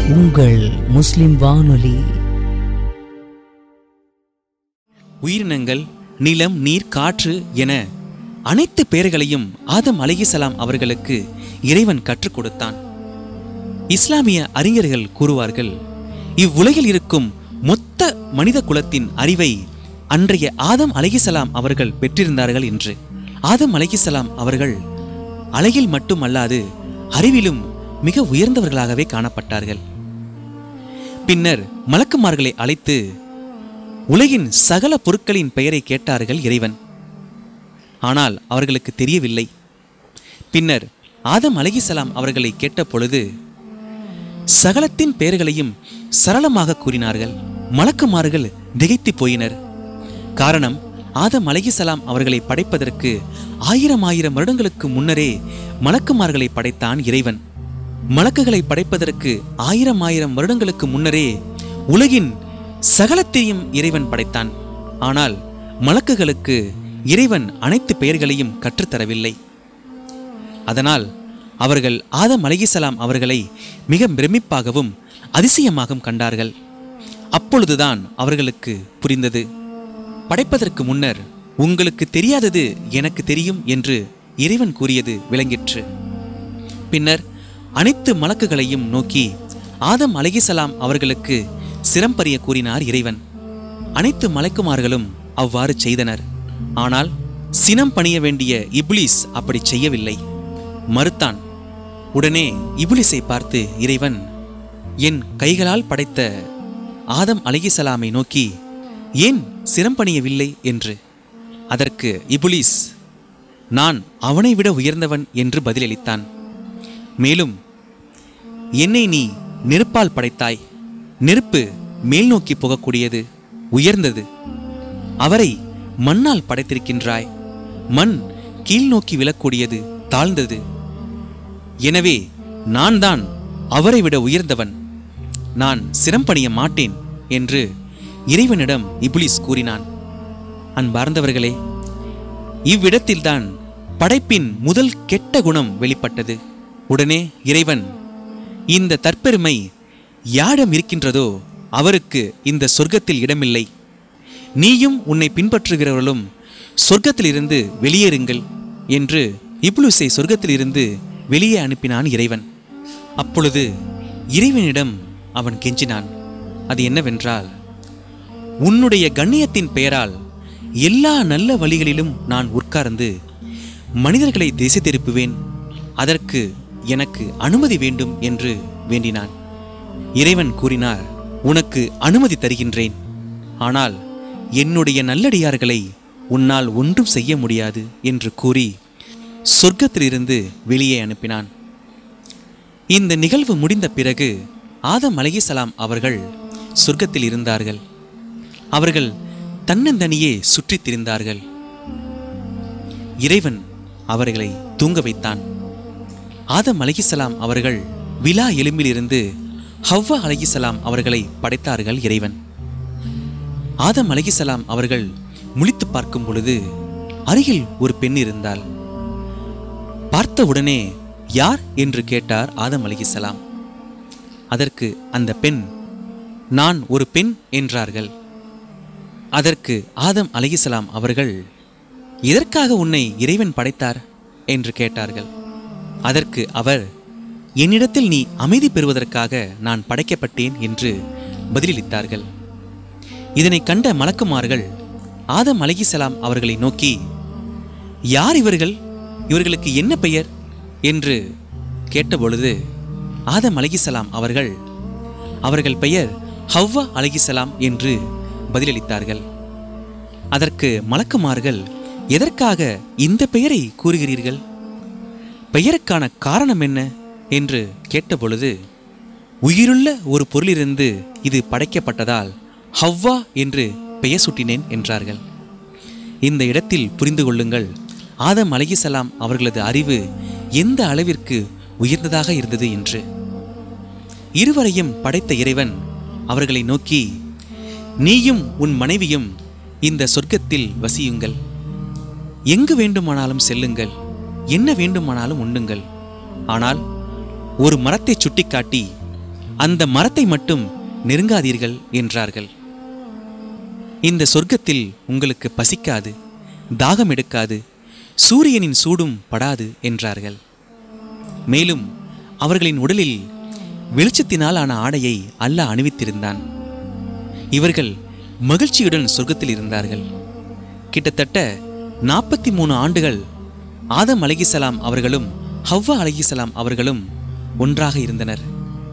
உங்கள் முஸ்லிம் வானொலி. உயிரினங்கள், நிலம், நீர், காற்று என அனைத்து பெயர்களையும் ஆதம் அலைஹிஸ்ஸலாம் அவர்களுக்கு இறைவன் கற்றுக் கொடுத்தான். இஸ்லாமிய அறிஞர்கள் கூறுவார்கள், இவ்வுலகில் இருக்கும் மொத்த மனித குலத்தின் அறிவை அன்றைய ஆதம் அலைஹிஸ்ஸலாம் அவர்கள் பெற்றிருந்தார்கள் என்று. ஆதம் அலைஹிஸ்ஸலாம் அவர்கள் அழகில் மட்டுமல்லாது அறிவிலும் மிக உயர்ந்தவர்களாகவே காணப்பட்டார்கள். பின்னர் மலக்குமார்களை அழைத்து உலகின் சகல பொருட்களின் பெயரை கேட்டார்கள் இறைவன். ஆனால் அவர்களுக்கு தெரியவில்லை. பின்னர் ஆதம் அலைஹிஸ்ஸலாம் அவர்களை கேட்ட பொழுது சகலத்தின் பெயர்களையும் சரளமாக கூறினார்கள். மலக்குமார்கள் திகைத்து போயினர். காரணம், ஆதம் அலைஹிஸ்ஸலாம் அவர்களை படைப்பதற்கு ஆயிரம் வருடங்களுக்கு முன்னரே மலக்குமார்களை படைத்தான் இறைவன். மலக்குகளை படைப்பதற்கு ஆயிரம் வருடங்களுக்கு முன்னரே உலகின் சகலத்தையும் இறைவன் படைத்தான். ஆனால் மலக்குகளுக்கு இறைவன் அனைத்து பெயர்களையும் கற்றுத்தரவில்லை. அதனால் அவர்கள் ஆதம் அலைஹிஸ்ஸலாம் அவர்களை மிக பிரமிப்பாகவும் அதிசயமாகவும் கண்டார்கள். அப்பொழுதுதான் அவர்களுக்கு புரிந்தது, படைப்பதற்கு முன்னர் உங்களுக்கு தெரியாதது எனக்கு தெரியும் என்று இறைவன் கூறியது விளங்கிற்று. பின்னர் அனைத்து மலக்குகளையும் நோக்கி ஆதம் அலைஹிஸ்ஸலாம் அவர்களுக்கு சிரம்பரிய கூறினார் இறைவன். அனைத்து மலக்குமார்களும் அவ்வாறு செய்தனர். ஆனால் சினம் பணிய வேண்டிய இப்லீஸ் அப்படி செய்யவில்லை, மறுத்தான். உடனே இப்லீஸை பார்த்து இறைவன் என் கைகளால் படைத்த ஆதம் அலைஹிஸ்ஸலாமை நோக்கி ஏன் சிரம் பணியவில்லை என்று. அதற்கு இப்லீஸ், நான் அவனை விட உயர்ந்தவன் என்று பதிலளித்தான். மேலும், என்னை நீ நெருப்பால் படைத்தாய், நெருப்பு மேல் நோக்கி போகக்கூடியது, உயர்ந்தது. அவரை மண்ணால் படைத்திருக்கின்றாய், மண் கீழ் நோக்கி விழக்கூடியது, தாழ்ந்தது. எனவே நான் தான் அவரை விட உயர்ந்தவன், நான் சிரம் பணிய மாட்டேன் என்று இறைவனிடம் இப்லீஸ் கூறினான். அன்பார்ந்தவர்களே, இவ்விடத்தில்தான் படைப்பின் முதல் கெட்ட குணம் வெளிப்பட்டது. உடனே இறைவன், இந்த தற்பெருமை யாரிடம் இருக்கின்றதோ அவருக்கு இந்த சொர்க்கத்தில் இடமில்லை, நீயும் உன்னை பின்பற்றுகிறவர்களும் சொர்க்கத்திலிருந்து வெளியேறுங்கள் என்று இப்லீஸை சொர்க்கத்திலிருந்து வெளியே அனுப்பினான் இறைவன். அப்பொழுது இறைவனிடம் அவன் கெஞ்சினான். அது என்னவென்றால், உன்னுடைய கண்ணியத்தின் பெயரால் எல்லா நல்ல வழிகளிலும் நான் உட்கார்ந்து மனிதர்களை திசை திருப்புவேன், அதற்கு எனக்கு அனுமதி வேண்டும் என்று வேண்டினான். இறைவன் கூறினார், உனக்கு அனுமதி தருகின்றேன், ஆனால் என்னுடைய நல்லடியார்களை உன்னால் ஒன்றும் செய்ய முடியாது என்று கூறி சொர்க்கத்திலிருந்து வெளியே அனுப்பினான். இந்த நிகழ்வு முடிந்த பிறகு ஆதம் அலைஹிஸ்ஸலாம் அவர்கள் சொர்க்கத்தில் இருந்தார்கள். அவர்கள் தன்னந்தனியே சுற்றித் திரிந்தார்கள். இறைவன் அவர்களை தூங்க வைத்தான். ஆதம் அலைஹிஸ்ஸலாம் அவர்கள் விலா எலும்பிலிருந்து ஹவ்வா அலைஹிஸ்ஸலாம் அவர்களை படைத்தார்கள் இறைவன். ஆதம் அலைஹிஸ்ஸலாம் அவர்கள் முழித்து பார்க்கும் பொழுது அருகில் ஒரு பெண் இருந்தாள். பார்த்தவுடனே யார் என்று கேட்டார் ஆதம் அலைஹிஸ்ஸலாம். அதற்கு அந்த பெண், நான் ஒரு பெண் என்றார்கள். அதற்கு ஆதம் அலைஹிஸ்ஸலாம் அவர்கள், எதற்காக உன்னை இறைவன் படைத்தார் என்று கேட்டார்கள். அதற்கு அவர், என்னிடத்தில் நீ அமைதி பெறுவதற்காக நான் படைக்கப்பட்டேன் என்று பதிலளித்தார்கள். இதனை கண்ட மலக்குமார்கள் ஆதம் அலைஹிஸ்ஸலாம் அவர்களை நோக்கி, யார் இவர்கள், இவர்களுக்கு என்ன பெயர் என்று கேட்டபொழுது ஆதம் அலைஹிஸ்ஸலாம் அவர்கள் பெயர் ஹவ்வா அலைஹிஸ்ஸலாம் என்று பதிலளித்தார்கள். அதற்கு மலக்குமார்கள், எதற்காக இந்த பெயரை கூறுகிறீர்கள், பெயருக்கான காரணம் என்ன என்று கேட்டபொழுது, உயிருள்ள ஒரு பொருளிலிருந்து இது படைக்கப்பட்டதால் ஹவ்வா என்று பெயர் சூட்டினேன் என்றார்கள். இந்த இடத்தில் புரிந்து கொள்ளுங்கள், ஆதம் அலைஹிஸ்ஸலாம் அவர்களது அறிவு எந்த அளவிற்கு உயர்ந்ததாக இருந்தது என்று. இருவரையும் படைத்த இறைவன் அவர்களை நோக்கி, நீயும் உன் மனைவியும் இந்த சொர்க்கத்தில் வசியுங்கள், எங்கு வேண்டுமானாலும் செல்லுங்கள், என்ன வேண்டுமானாலும் உண்ணுங்கள். ஆனால் ஒரு மரத்தை சுட்டிக்காட்டி அந்த மரத்தை மட்டும் நெருங்காதீர்கள் என்றார்கள். இந்த சொர்க்கத்தில் உங்களுக்கு பசிக்காது, தாகம் எடுக்காது, சூரியனின் சூடும் படாது என்றார்கள். மேலும் அவர்களின் உடலில் வெளிச்சத்தினால் ஆன ஆடையை அல்லாஹ் அணிவித்திருந்தான். இவர்கள் மகிழ்ச்சியுடன் சொர்க்கத்தில் இருந்தார்கள். கிட்டத்தட்ட 43 ஆண்டுகள் ஆதம் அலைஹிஸ்ஸலாம் அவர்களும் ஹவ்வா அலைஹிஸ்ஸலாம் அவர்களும் ஒன்றாக இருந்தனர்.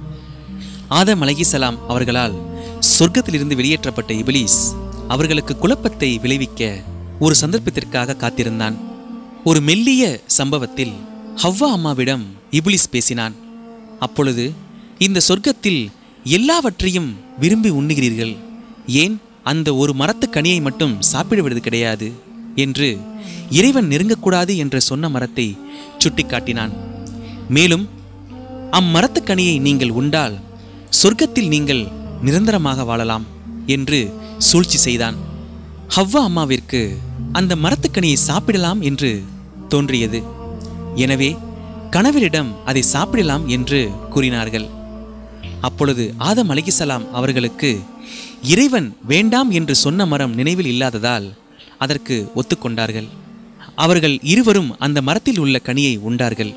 ஆதம் அலைஹிஸ்ஸலாம் அவர்களால் சொர்க்கத்திலிருந்து வெளியேற்றப்பட்ட இபிலீஸ் அவர்களுக்கு குழப்பத்தை விளைவிக்க ஒரு சந்தர்ப்பத்திற்காக காத்திருந்தான். ஒரு மெல்லிய சம்பவத்தில் ஹவ்வா அம்மாவிடம் இபிலீஸ் பேசினான். அப்பொழுது, இந்த சொர்க்கத்தில் எல்லாவற்றையும் விரும்பி உண்ணுகிறீர்கள், ஏன் அந்த ஒரு மரத்து கனியை மட்டும் சாப்பிடுவது கிடையாது என்று இறைவன் நெருங்கக்கூடாது என்று சொன்ன மரத்தை சுட்டிக்காட்டினான். மேலும் அம்மரத்து கனியை நீங்கள் உண்டால் சொர்க்கத்தில் நீங்கள் நிரந்தரமாக வாழலாம் என்று சூழ்ச்சி செய்தான். ஹவ்வா அம்மாவிற்கு அந்த மரத்துக்கனியை சாப்பிடலாம் என்று தோன்றியது. எனவே கணவரிடம் அதை சாப்பிடலாம் என்று கூறினார்கள். அப்பொழுது ஆதம் அலைஹிஸ்ஸலாம் அவர்களுக்கு இறைவன் வேண்டாம் என்று சொன்ன மரம் நினைவில் இல்லாததால் அதற்கு ஒத்துக்கொண்டார்கள். அவர்கள் இருவரும் அந்த மரத்தில் உள்ள கனியை உண்டார்கள்.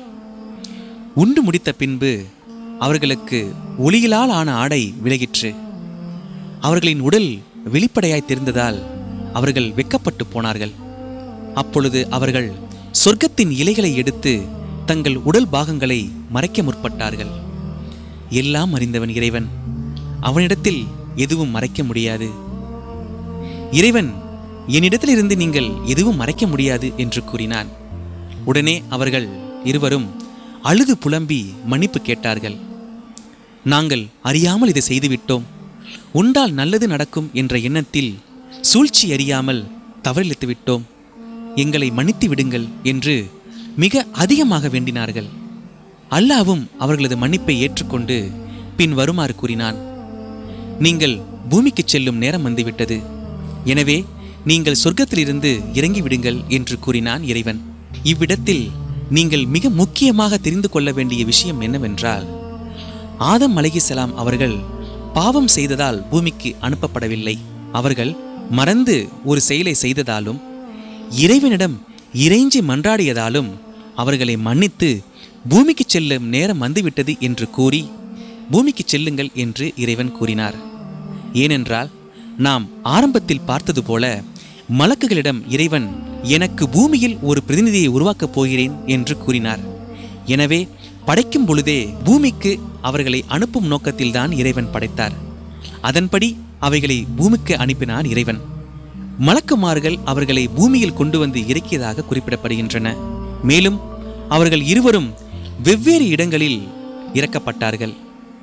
உண்டு முடித்த பின்பு அவர்களுக்கு ஒளியிலால் ஆன ஆடை விலகிற்று. அவர்களின் உடல் வெளிப்படையாய் தெரிந்ததால் அவர்கள் வெட்கப்பட்டு போனார்கள். அப்பொழுது அவர்கள் சொர்க்கத்தின் இலைகளை எடுத்து தங்கள் உடல் பாகங்களை மறைக்க முற்பட்டார்கள். எல்லாம் அறிந்தவன் இறைவன், அவனிடத்தில் எதுவும் மறைக்க முடியாது. இறைவன், என்னிடத்திலிருந்து நீங்கள் எதுவும் மறைக்க முடியாது என்று கூறினான். உடனே அவர்கள் இருவரும் அழுது புலம்பி மன்னிப்பு கேட்டார்கள். நாங்கள் அறியாமல் இதை செய்துவிட்டோம், உண்டால் நல்லது நடக்கும் என்ற எண்ணத்தில் சூழ்ச்சி அறியாமல் தவறிழைத்து விட்டோம், எங்களை மன்னித்து விடுங்கள் என்று மிக அதிகமாக வேண்டினார்கள். அல்லாஹ்வும் அவர்களது மன்னிப்பை ஏற்றுக்கொண்டு பின் வருமாறு கூறினான். நீங்கள் பூமிக்கு செல்லும் நேரம் வந்துவிட்டது, எனவே நீங்கள் சொர்க்கத்திலிருந்து இறங்கிவிடுங்கள் என்று கூறினான் இறைவன். இவ்விடத்தில் நீங்கள் மிக முக்கியமாக தெரிந்து கொள்ள வேண்டிய விஷயம் என்னவென்றால், ஆதம் அலைஹிஸ்ஸலாம் அவர்கள் பாவம் செய்ததால் பூமிக்கு அனுப்பப்படவில்லை. அவர்கள் மறந்து ஒரு செயலை செய்ததாலும் இறைவனிடம் இறைஞ்சி மன்றாடியதாலும் அவர்களை மன்னித்து பூமிக்கு செல்லும் நேரம் வந்துவிட்டது என்று கூறி பூமிக்கு செல்லுங்கள் என்று இறைவன் கூறினார். ஏனென்றால் நாம் ஆரம்பத்தில் பார்த்தது போல மலக்குகளிடம் இறைவன் எனக்கு பூமியில் ஒரு பிரதிநிதியை உருவாக்கப் போகிறேன் என்று கூறினார். எனவே படைக்கும் பொழுதே பூமிக்கு அவர்களை அனுப்பும் நோக்கத்தில்தான் இறைவன் படைத்தார். அதன்படி அவைகளை பூமிக்கு அனுப்பினார் இறைவன். மலக்குமார்கள் அவர்களை பூமியில் கொண்டு வந்து இறக்கியதாக குறிப்பிடப்படுகின்றன. மேலும் அவர்கள் இருவரும் வெவ்வேறு இடங்களில் இறக்கப்பட்டார்கள்.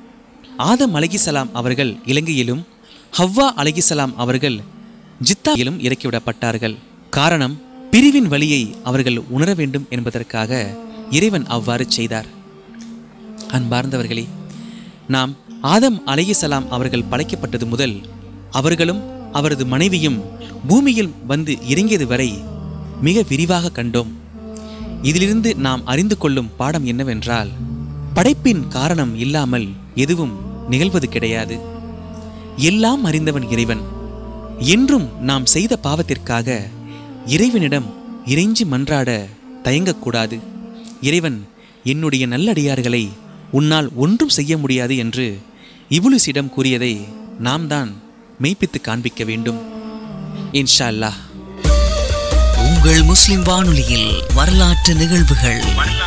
ஆதம் அலைஹிஸ்ஸலாம் அவர்கள் இலங்கையிலும் ஹவ்வா அலைஹிஸ்ஸலாம் அவர்கள் ஜித்தாவிலும் இறக்கிவிடப்பட்டார்கள். காரணம், பிரிவின் வலியை அவர்கள் உணர வேண்டும் என்பதற்காக இறைவன் அவ்வாறு செய்தார். அன்பார்ந்தவர்களே, நாம் ஆதம் அலைஹிஸ்ஸலாம் அவர்கள் படைக்கப்பட்டது முதல் அவர்களும் அவரது மனைவியும் பூமியில் வந்து இறங்கியது வரை மிக விரிவாக கண்டோம். இதிலிருந்து நாம் அறிந்து கொள்ளும் பாடம் என்னவென்றால், படைப்பின் காரணம் இல்லாமல் எதுவும் நிகழ்வது கிடையாது. எல்லாம் அறிந்தவன் இறைவன். என்றும் நாம் செய்த பாவத்திற்காக இறைவனிடம் இறைஞ்சி மன்றாட தயங்கக்கூடாது. இறைவன், என்னுடைய நல்லடியார்களை உன்னால் ஒன்றும் செய்ய முடியாது என்று இப்லீஸிடம் கூறியதை நாம் தான் மெய்ப்பித்து காண்பிக்க வேண்டும். இன்ஷா அல்லாஹ். உங்கள் முஸ்லிம் வானொலியில் வரலாற்று நிகழ்வுகள்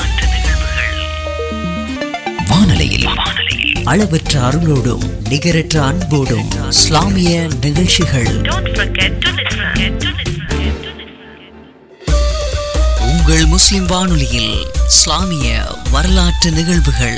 வானொலியில் அளவற்ற அருளோடும் நிகரற்ற அன்போடும் இஸ்லாமிய நிகழ்ச்சிகள். உங்கள் முஸ்லிம் வானொலியில் இஸ்லாமிய வரலாற்று நிகழ்வுகள்.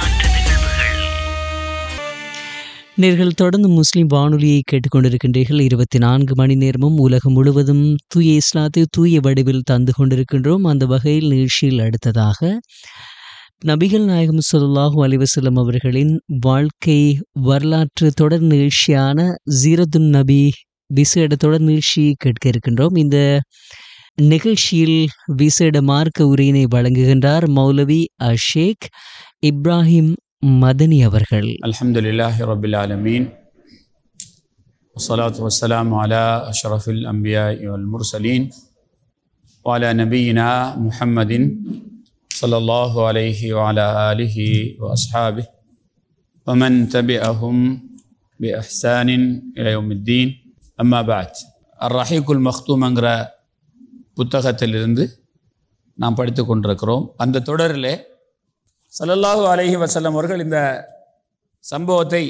நேர்கள் தொடர்ந்து முஸ்லிம் வானொலியை கேட்டுக்கொண்டிருக்கின்றீர்கள். 24 மணி நேரமும் உலகம் முழுவதும் தூய இஸ்லாத்தை தூய வடிவில் தந்து கொண்டிருக்கின்றோம். அந்த வகையில் நிகழ்ச்சியில் அடுத்ததாக நபிகள் நாயகம் ஸல்லல்லாஹு அலைஹி வஸல்லம் அவர்களின் வாழ்க்கை வரலாற்று தொடர் நிகழ்ச்சியான ஜீரத்துன் நபி விசேட தொடர் நிகழ்ச்சி கேட்க இருக்கின்றோம். இந்த நிகழ்ச்சியில் விசேட மார்க்க உரையினை வழங்குகின்றார் மௌலவி ஷேக் இப்ராஹிம் மதனி அவர்கள். அல்ஹம்துலில்லாஹி ரப்பில் ஆலமீன் வஸ்ஸலாத்து வஸ்ஸலாமு அலா அஷ்ரஃபில் அன்பியாஇ வல் முர்சலீன் வ அலா நபியினா முஹம்மதின் ஸல்லல்லாஹு அலைஹி வ அலா ஆலிஹி வ அஸ்ஹாபிஹி வ மன் தபிஅஹும் பி இஹ்சானின் இலா யௌமித்தீன். அம்மா பஅத். அர்-ரஹீகுல் மக்தூம்ங்கிற புத்தகத்திலிருந்து நாம் படித்து கொண்டிருக்கிறோம். அந்த தொடரிலே ஸல்லல்லாஹு அலைஹி வஸல்லம் அவர்கள் இந்த சம்பவத்தை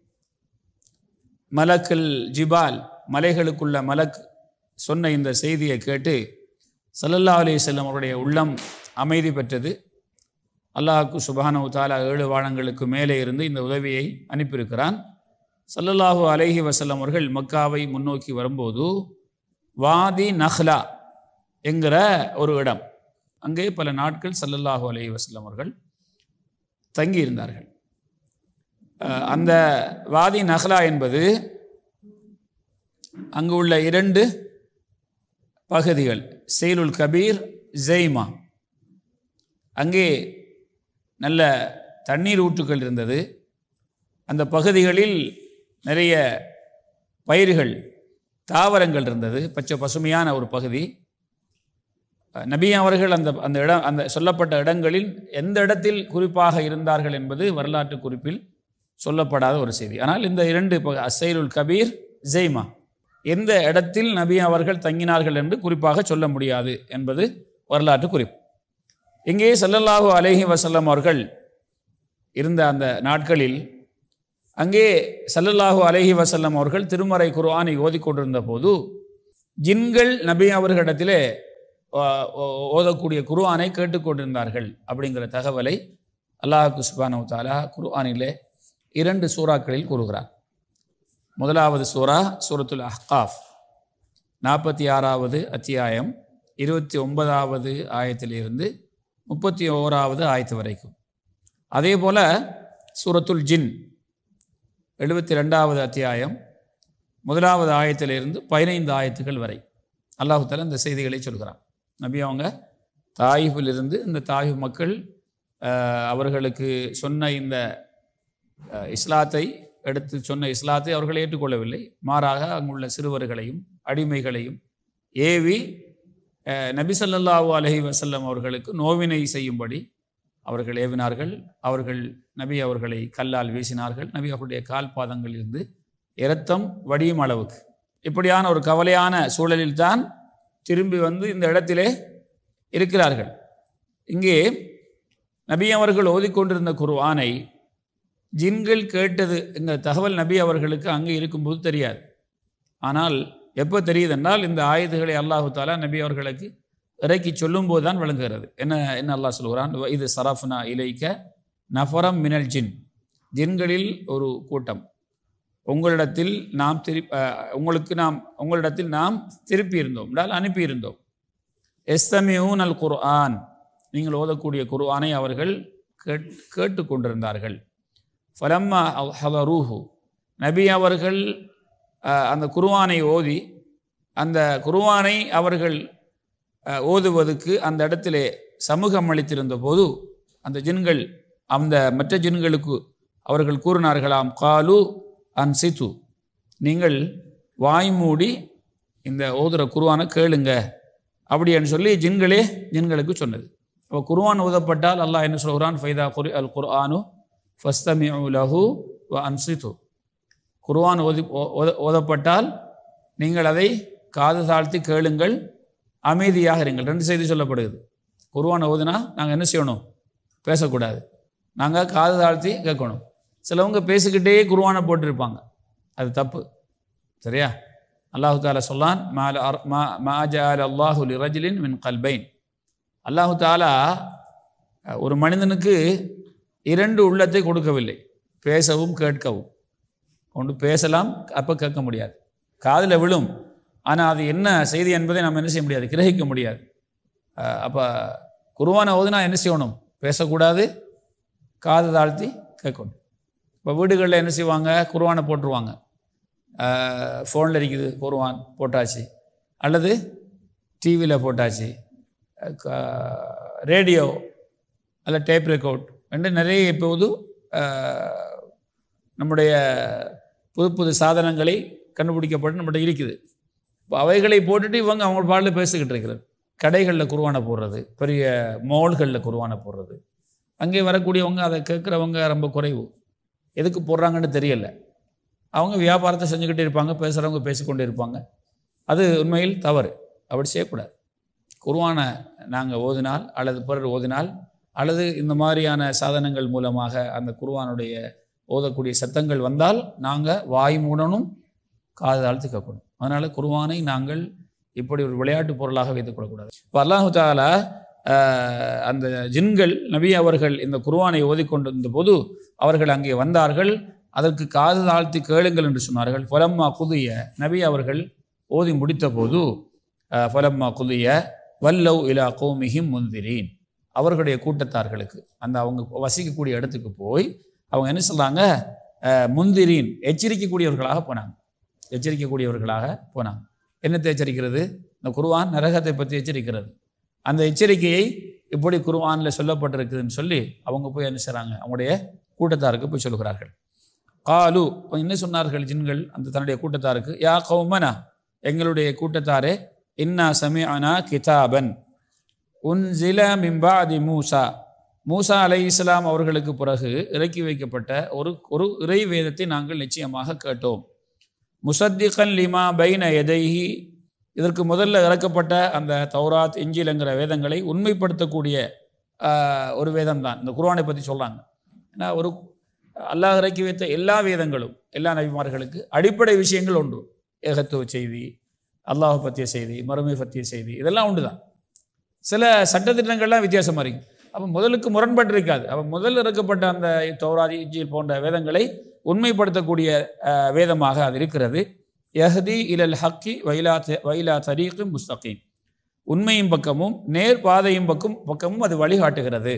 மலக்குல் ஜிபால், மலைகளுக்குள்ள மலக் சொன்ன இந்த செய்தியை கேட்டு ஸல்லல்லாஹு அலைஹி வஸல்லம் அவருடைய உள்ளம் அமைதி பெற்றது. அல்லாஹ்வுக்கு சுப்ஹானஹு வ தஆலா 7 வானங்களுக்கு மேலே இருந்து இந்த உதவியை அனுப்பியிருக்கிறான். ஸல்லல்லாஹு அலைஹி வஸல்லம் அவர்கள் மக்காவை முன்னோக்கி வரும்போது வாதி நஹ்லா என்கிற ஒரு இடம், அங்கே பல நாட்கள் ஸல்லல்லாஹு அலைஹி வஸல்லம் அவர்கள் தங்கியிருந்தார்கள். அந்த வாதி நஹ்லா என்பது அங்கு உள்ள 2 பகுதிகள், சீலுல் கபீர், ஜெய்மா. அங்கே நல்ல தண்ணீர் ஊற்றுக்கள் இருந்தது. அந்த பகுதிகளில் நிறைய பயிர்கள், தாவரங்கள் இருந்தது. பச்சை பசுமையான ஒரு பகுதி. நபி அவர்கள் அந்த சொல்லப்பட்ட இடங்களில் எந்த இடத்தில் குறிப்பாக இருந்தார்கள் என்பது வரலாற்று குறிப்பில் சொல்லப்படாத ஒரு செய்தி. ஆனால் இந்த 2 அஸ்ஸைலுல் கபீர், ஜெய்மா, எந்த இடத்தில் நபி அவர்கள் தங்கினார்கள் என்று குறிப்பாக சொல்ல முடியாது என்பது வரலாற்று குறிப்பு. இங்கே ஸல்லல்லாஹு அலைஹி வஸல்லம் அவர்கள் இருந்த அந்த நாட்களில் அங்கே ஸல்லல்லாஹு அலைஹி வஸல்லம் அவர்கள் திருமறை குர்ஆனை ஓதிக்கொண்டிருந்த போது ஜின்கள் நபி அவர்களிடத்திலே ஓதக்கூடிய குர்ஆனை கேட்டுக்கொண்டிருந்தார்கள் அப்படிங்கிற தகவலை அல்லாஹ் சுப்ஹானஹு வ தஆலா குர்ஆனிலே 2 சூறாக்களில் கூறுகிறார். முதலாவது சூரா சூரத்துல் அஹ்காஃப், 46வது அத்தியாயம் 29வது ஆயத்திலிருந்து 31வது ஆயத்து வரைக்கும். அதே போல சூரத்துல் ஜின் 72வது அத்தியாயம் 1வது ஆயத்திலிருந்து 15 ஆயத்துகள் வரை அல்லாஹ் தஆலா இந்த செய்திகளை சொல்கிறான். நபி அவங்க தாயிஃபிலிருந்து, இந்த தாயிஃப் மக்கள் அவர்களுக்கு சொன்ன இந்த இஸ்லாத்தை எடுத்து சொன்ன இஸ்லாத்தை அவர்கள் ஏற்றுக்கொள்ளவில்லை. மாறாக அங்குள்ள சிறுவர்களையும் அடிமைகளையும் ஏவி நபி ஸல்லல்லாஹு அலைஹி வஸல்லம் அவர்களுக்கு நோவினை செய்யும்படி அவர்கள் ஏவினார்கள். அவர்கள் நபி அவர்களை கல்லால் வீசினார்கள். நபி அவர்களுடைய கால் பாதங்களிலிருந்து இரத்தம் வடியும் அளவுக்கு. இப்படியான ஒரு கவலையான சூழலில்தான் திரும்பி வந்து இந்த இடத்திலே இருக்கிறார்கள். இங்கே நபி அவர்கள் ஓதிக்கொண்டிருந்த குர்ஆனை ஜின்கள் கேட்டது இந்த தகவல் நபி அவர்களுக்கு அங்கே இருக்கும்போது தெரியாது. ஆனால் எப்போ தெரியுது என்றால் இந்த ஆயத்துகளை அல்லாஹு தஆலா நபி அவர்களுக்கு இறக்கி சொல்லும்போது தான் விளங்குகிறது. என்ன அல்லாஹ் சொல்கிறான், இது சரஃப்னா இலைக்க நஃபரம் மினல் ஜின், ஜின்களில் ஒரு கூட்டம் உங்களிடத்தில் நாம் திருப்பி இருந்தோம் என்றால் அனுப்பியிருந்தோம். எஸ்தமியூன் அல் குர்ஆன், நீங்கள் ஓதக்கூடிய குர்ஆனை அவர்கள் கேட்டு கொண்டிருந்தார்கள். ஃபலம்மா ஹதரூஹு, நபி அவர்கள் அந்த குர்ஆனை ஓதி அந்த குர்ஆனை அவர்கள் ஓதுவதற்கு அந்த இடத்திலே சமூகம் அளித்திருந்த போது அந்த ஜின்கள் அந்த மற்ற ஜின்களுக்கு அவர்கள் கூறினார்களாம், காலு அன்சித்து, நீங்கள் வாய் மூடி இந்த ஓதுற குர்ஆனை கேளுங்க அப்படின்னு சொல்லி ஜின்களுக்கு சொன்னது. அப்போ குர்ஆன் ஓதப்பட்டால் அல்லாஹ் என்ன சொல்கிறான், ஃபைதா குரி அல் குர்ஆனு ஃபஸ்தமிஉ லஹு வ அன்சித்து, குர்ஆன் ஓதப்பட்டால் நீங்கள் அதை காது தாழ்த்தி கேளுங்கள், அமைதியாக இருங்கள். 2 செய்தி சொல்லப்படுகிறது. குர்ஆன் ஓதுனா நாங்கள் என்ன செய்யணும், பேசக்கூடாது, நாங்கள் காது தாழ்த்தி கேட்கணும். சிலவங்க பேசிக்கிட்டே குர்ஆனை போட்டிருப்பாங்க, அது தப்பு. சரியா? அல்லாஹு தஆலா சொல்லான், மா ஜஅல அல்லாஹு லிரஜுலின் மின் கல்பைன், அல்லாஹு தஆலா ஒரு மனிதனுக்கு 2 உள்ளத்தை கொடுக்கவில்லை, பேசவும் கேட்கவும். ஒன்று பேசலாம், அப்போ கேட்க முடியாது, காதில் விழும், ஆனால் அது என்ன செய்தி என்பதை நாம் என்ன செய்ய முடியாது, கிரகிக்க முடியாது. அப்போ குர்ஆனை ஓதுனா என்ன செய்யணும், பேசக்கூடாது, காது தாழ்த்தி கேட்கணும். இப்போ வீடுகளில் என்ன செய்வாங்க, குர்ஆனை போட்டுருவாங்க, ஃபோனில் இருக்குது குர்ஆன் போட்டாச்சு, அல்லது டிவியில் போட்டாச்சு, ரேடியோ அல்ல டேப் ரெக்கார்ட் என்று நிறைய இப்போது நம்முடைய புது புது சாதனங்களை கண்டுபிடிக்கப்பட்டு நம்மகிட்ட இருக்குது. இப்போ அவைகளை போட்டுட்டு இவங்க அவங்க பாடலில் பேசிக்கிட்டு இருக்கிறது. கடைகளில் குர்ஆனை போடுறது, பெரிய மால்களில் குர்ஆனை போடுறது, அங்கே வரக்கூடியவங்க அதை கேட்குறவங்க ரொம்ப குறைவு. எதுக்கு போடுறாங்கன்னு தெரியல. அவங்க வியாபாரத்தை செஞ்சுக்கிட்டே இருப்பாங்க, பேசுகிறவங்க பேசிக்கொண்டே இருப்பாங்க. அது உண்மையில் தவறு. அப்படி செய்யக்கூடாது. குர்ஆனை நாங்கள் ஓதினால் அல்லது பிறர் ஓதினால் அல்லது இந்த மாதிரியான சாதனங்கள் மூலமாக அந்த குர்ஆனுடைய ஓதக்கூடிய சத்தங்கள் வந்தால் நாங்கள் வாய் மூடணும், காது தாழ்த்தி கேட்கணும். அதனால் குர்ஆனை நாங்கள் இப்படி ஒரு விளையாட்டு பொருளாக வைத்துக்கொள்ளக்கூடாது. இப்போ அல்லாஹு தஆலா அந்த ஜின்கள் நபி அவர்கள் இந்த குர்ஆனை ஓதிக்கொண்டிருந்த போது அவர்கள் அங்கே வந்தார்கள். அதற்கு காது தாழ்த்தி கேளுங்கள் என்று சொன்னார்கள். ஃபலம்மா குதிய, நபி அவர்கள் ஓதி முடித்த போது ஃபலம்மா குதிய வல்லவ் இலா கௌமிஹிம் முந்திரீன், அவர்களுடைய கூட்டத்தார்களுக்கு அந்த அவங்க வசிக்கக்கூடிய இடத்துக்கு போய் அவங்க என்ன சொல்கிறாங்க, முந்திரீன் எச்சரிக்கக்கூடியவர்களாக போனாங்க. எச்சரிக்கக்கூடியவர்களாக போனாங்க. என்னத்தை எச்சரிக்கிறது? இந்த குர்ஆன் நரகத்தை பற்றி எச்சரிக்கிறது. அந்த எச்சரிக்கையை இப்படி குர்ஆனில் சொல்லப்பட்டிருக்குதுன்னு சொல்லி அவங்க போய் என்ன செய்கிறாங்க, அவங்களுடைய கூட்டத்தாருக்கு போய் சொல்கிறார்கள். காலு, என்ன சொன்னார்கள் ஜின்கள் அந்த தன்னுடைய கூட்டத்தாருக்கு, யா கௌமனா, எங்களுடைய கூட்டத்தாரே, இன்னா சமிஅனா கிதாபன் உன்சில மின் பஅதி மூசா, மூசா அலைஹிஸ்ஸலாம் அவர்களுக்கு பிறகு இறக்கி வைக்கப்பட்ட ஒரு இறை வேதத்தை நாங்கள் நிச்சயமாக கேட்டோம். முசத்திகன் லிமா பைன எதைஹி, இதற்கு முதல்ல இறக்கப்பட்ட அந்த தௌராத் இஞ்சில்ங்கிற வேதங்களை உண்மைப்படுத்தக்கூடிய ஒரு வேதம் தான் இந்த குர்ஆனை பற்றி சொல்கிறாங்க. ஏன்னா ஒரு அல்லாஹ் இறக்கி வைத்த எல்லா வேதங்களும் எல்லா நபிமார்களுக்கு அடிப்படை விஷயங்கள் ஒன்று. ஏகத்துவ செய்தி, அல்லாஹ் பற்றிய செய்தி, மறுமை பற்றிய செய்தி, இதெல்லாம் உண்டு தான். சில சட்டத்திட்டங்கள்லாம் வித்தியாசமாக இருக்கும். அப்போ முதலுக்கு முரண்பட்டு இருக்காது. அப்போ முதல் இறக்கப்பட்ட அந்த தௌராத் இஞ்சில் போன்ற வேதங்களை உண்மைப்படுத்தக்கூடிய வேதமாக அது இருக்கிறது. யஹ்தி இலல் ஹக்கி வைலா தரீக்கும் முஸ்தகீம், உண்மையும் பக்கமும் நேர் பாதையும் பக்கமும் அது வழிகாட்டுகிறது.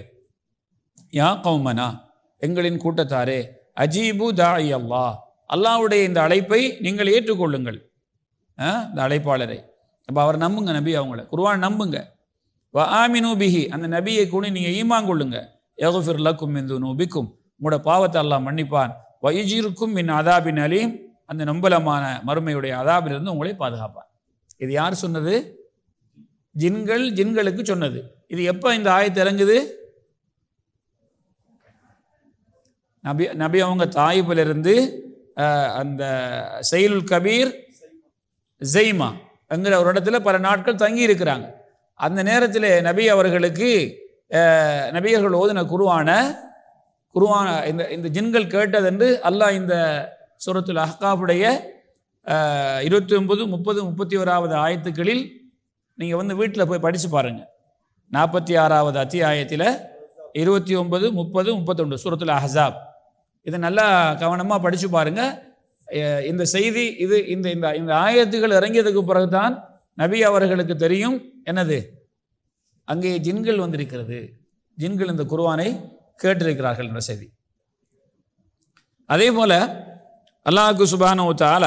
யா கௌமனா, எங்களின் கூட்டத்தாரே, அஜீபு தாஇ அல்லாஹ், அல்லாஹ்வுடைய இந்த அழைப்பை நீங்கள் ஏற்றுக்கொள்ளுங்கள். இந்த அழைப்பாளரை அப்போ அவர் நம்புங்க, நபி அவங்கள குர்ஆன் நம்புங்க. வ ஆமினு பிஹி, அந்த நபியை கூட நீங்கள் ஈமான் கொள்ளுங்க. யக்ஃபிர் லக்கும் மின் துனூபிக்கும், உங்களோட பாவத்தை அல்லாஹ் மன்னிப்பான். வ யுஜிருக்கும் மின் அதாபின் அலீம், அந்த நம்பலமான மறுமையுடைய அதாபிலிருந்து உங்களை பாதுகாப்பான். இது யார் சொன்னது? ஜின்களுக்கு சொன்னது. இது எப்போ இந்த ஆயத்து இறங்குது? நபி அவங்க தாயிபிலிருந்து அந்த செயலுல் கபீர் ஜெய்மா என்கிற ஒரு இடத்துல பல நாட்கள் தங்கி இருக்கிறாங்க. அந்த நேரத்தில் நபி அவர்களுக்கு நபியர்கள் ஓதின குர்ஆன இந்த ஜின்கள் கேட்டதென்று அல்லாஹ் இந்த சூரத்துல் அஹ்காஃபுடைய 29, 30, 31வது ஆயத்துக்களில் நீங்கள் வீட்டில் போய் படித்து பாருங்கள். 46வது அத்தியாயத்தில் 29, 30, 31 சூரத்துல் அஹ்ஸாப், இதை நல்லா கவனமாக படித்து பாருங்கள். இந்த செய்தி இது இந்த ஆயத்துகள் இறங்கியதுக்கு பிறகுதான் நபி அவர்களுக்கு தெரியும் என்னது, அங்கே ஜின்கள் வந்திருக்கிறது, ஜின்கள் இந்த குர்ஆனை கேட்டிருக்கிறார்கள் என்ற செய்தி. அதே போல அல்லாஹ் சுப்ஹானஹு வ தஆலா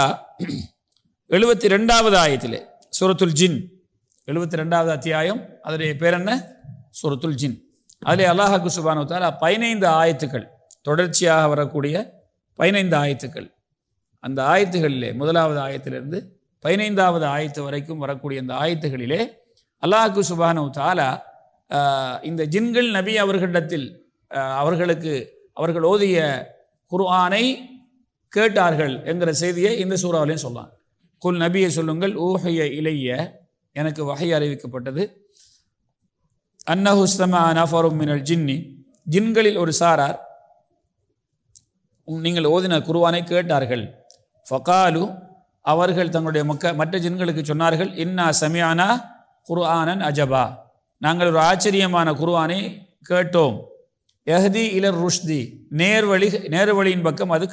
72வது ஆயத்திலே சூரத்துல் ஜின், 72வது அத்தியாயம், அதனுடைய பேர் என்ன? சூரத்துல் ஜின். அதிலே அல்லாஹ் சுப்ஹானஹு வ தஆலா 15 ஆயத்துக்கள் தொடர்ச்சியாக வரக்கூடிய 15 ஆயத்துக்கள். அந்த ஆயத்துகளிலே முதலாவது ஆயத்திலிருந்து 15வது ஆயத்து வரைக்கும் வரக்கூடிய அந்த ஆயத்துகளிலே அல்லாஹ் சுப்ஹானஹு வ தஆலா இந்த ஜின்கள் நபி அவர்களிடத்தில் அவர்கள் ஓதிய குர்ஆனை கேட்டார்கள் என்கிற செய்தியை இந்த சூறாவிலையும் சொல்லலாம். குல், நபியை சொல்லுங்கள், ஊஹிய இலைய, எனக்கு வஹய் அறிவிக்கப்பட்டது, அன்னஹு ஸ்தமஅ நஃபரும் மினல் ஜின்னி, ஜின்களில் ஒரு சாரார் நீங்கள் ஓதின குர்ஆனை கேட்டார்கள். ஃபகாலு, அவர்கள் தங்களுடைய மற்ற ஜின்களுக்கு சொன்னார்கள், இன்னா சமிஅனா குர்ஆனன் அஜபா, நாங்கள் ஒரு ஆச்சரியமான குர்ஆனை கேட்டோம். யஹ்தி இலர் ருஷ்தி, நேர்வழியின் பக்கம் அது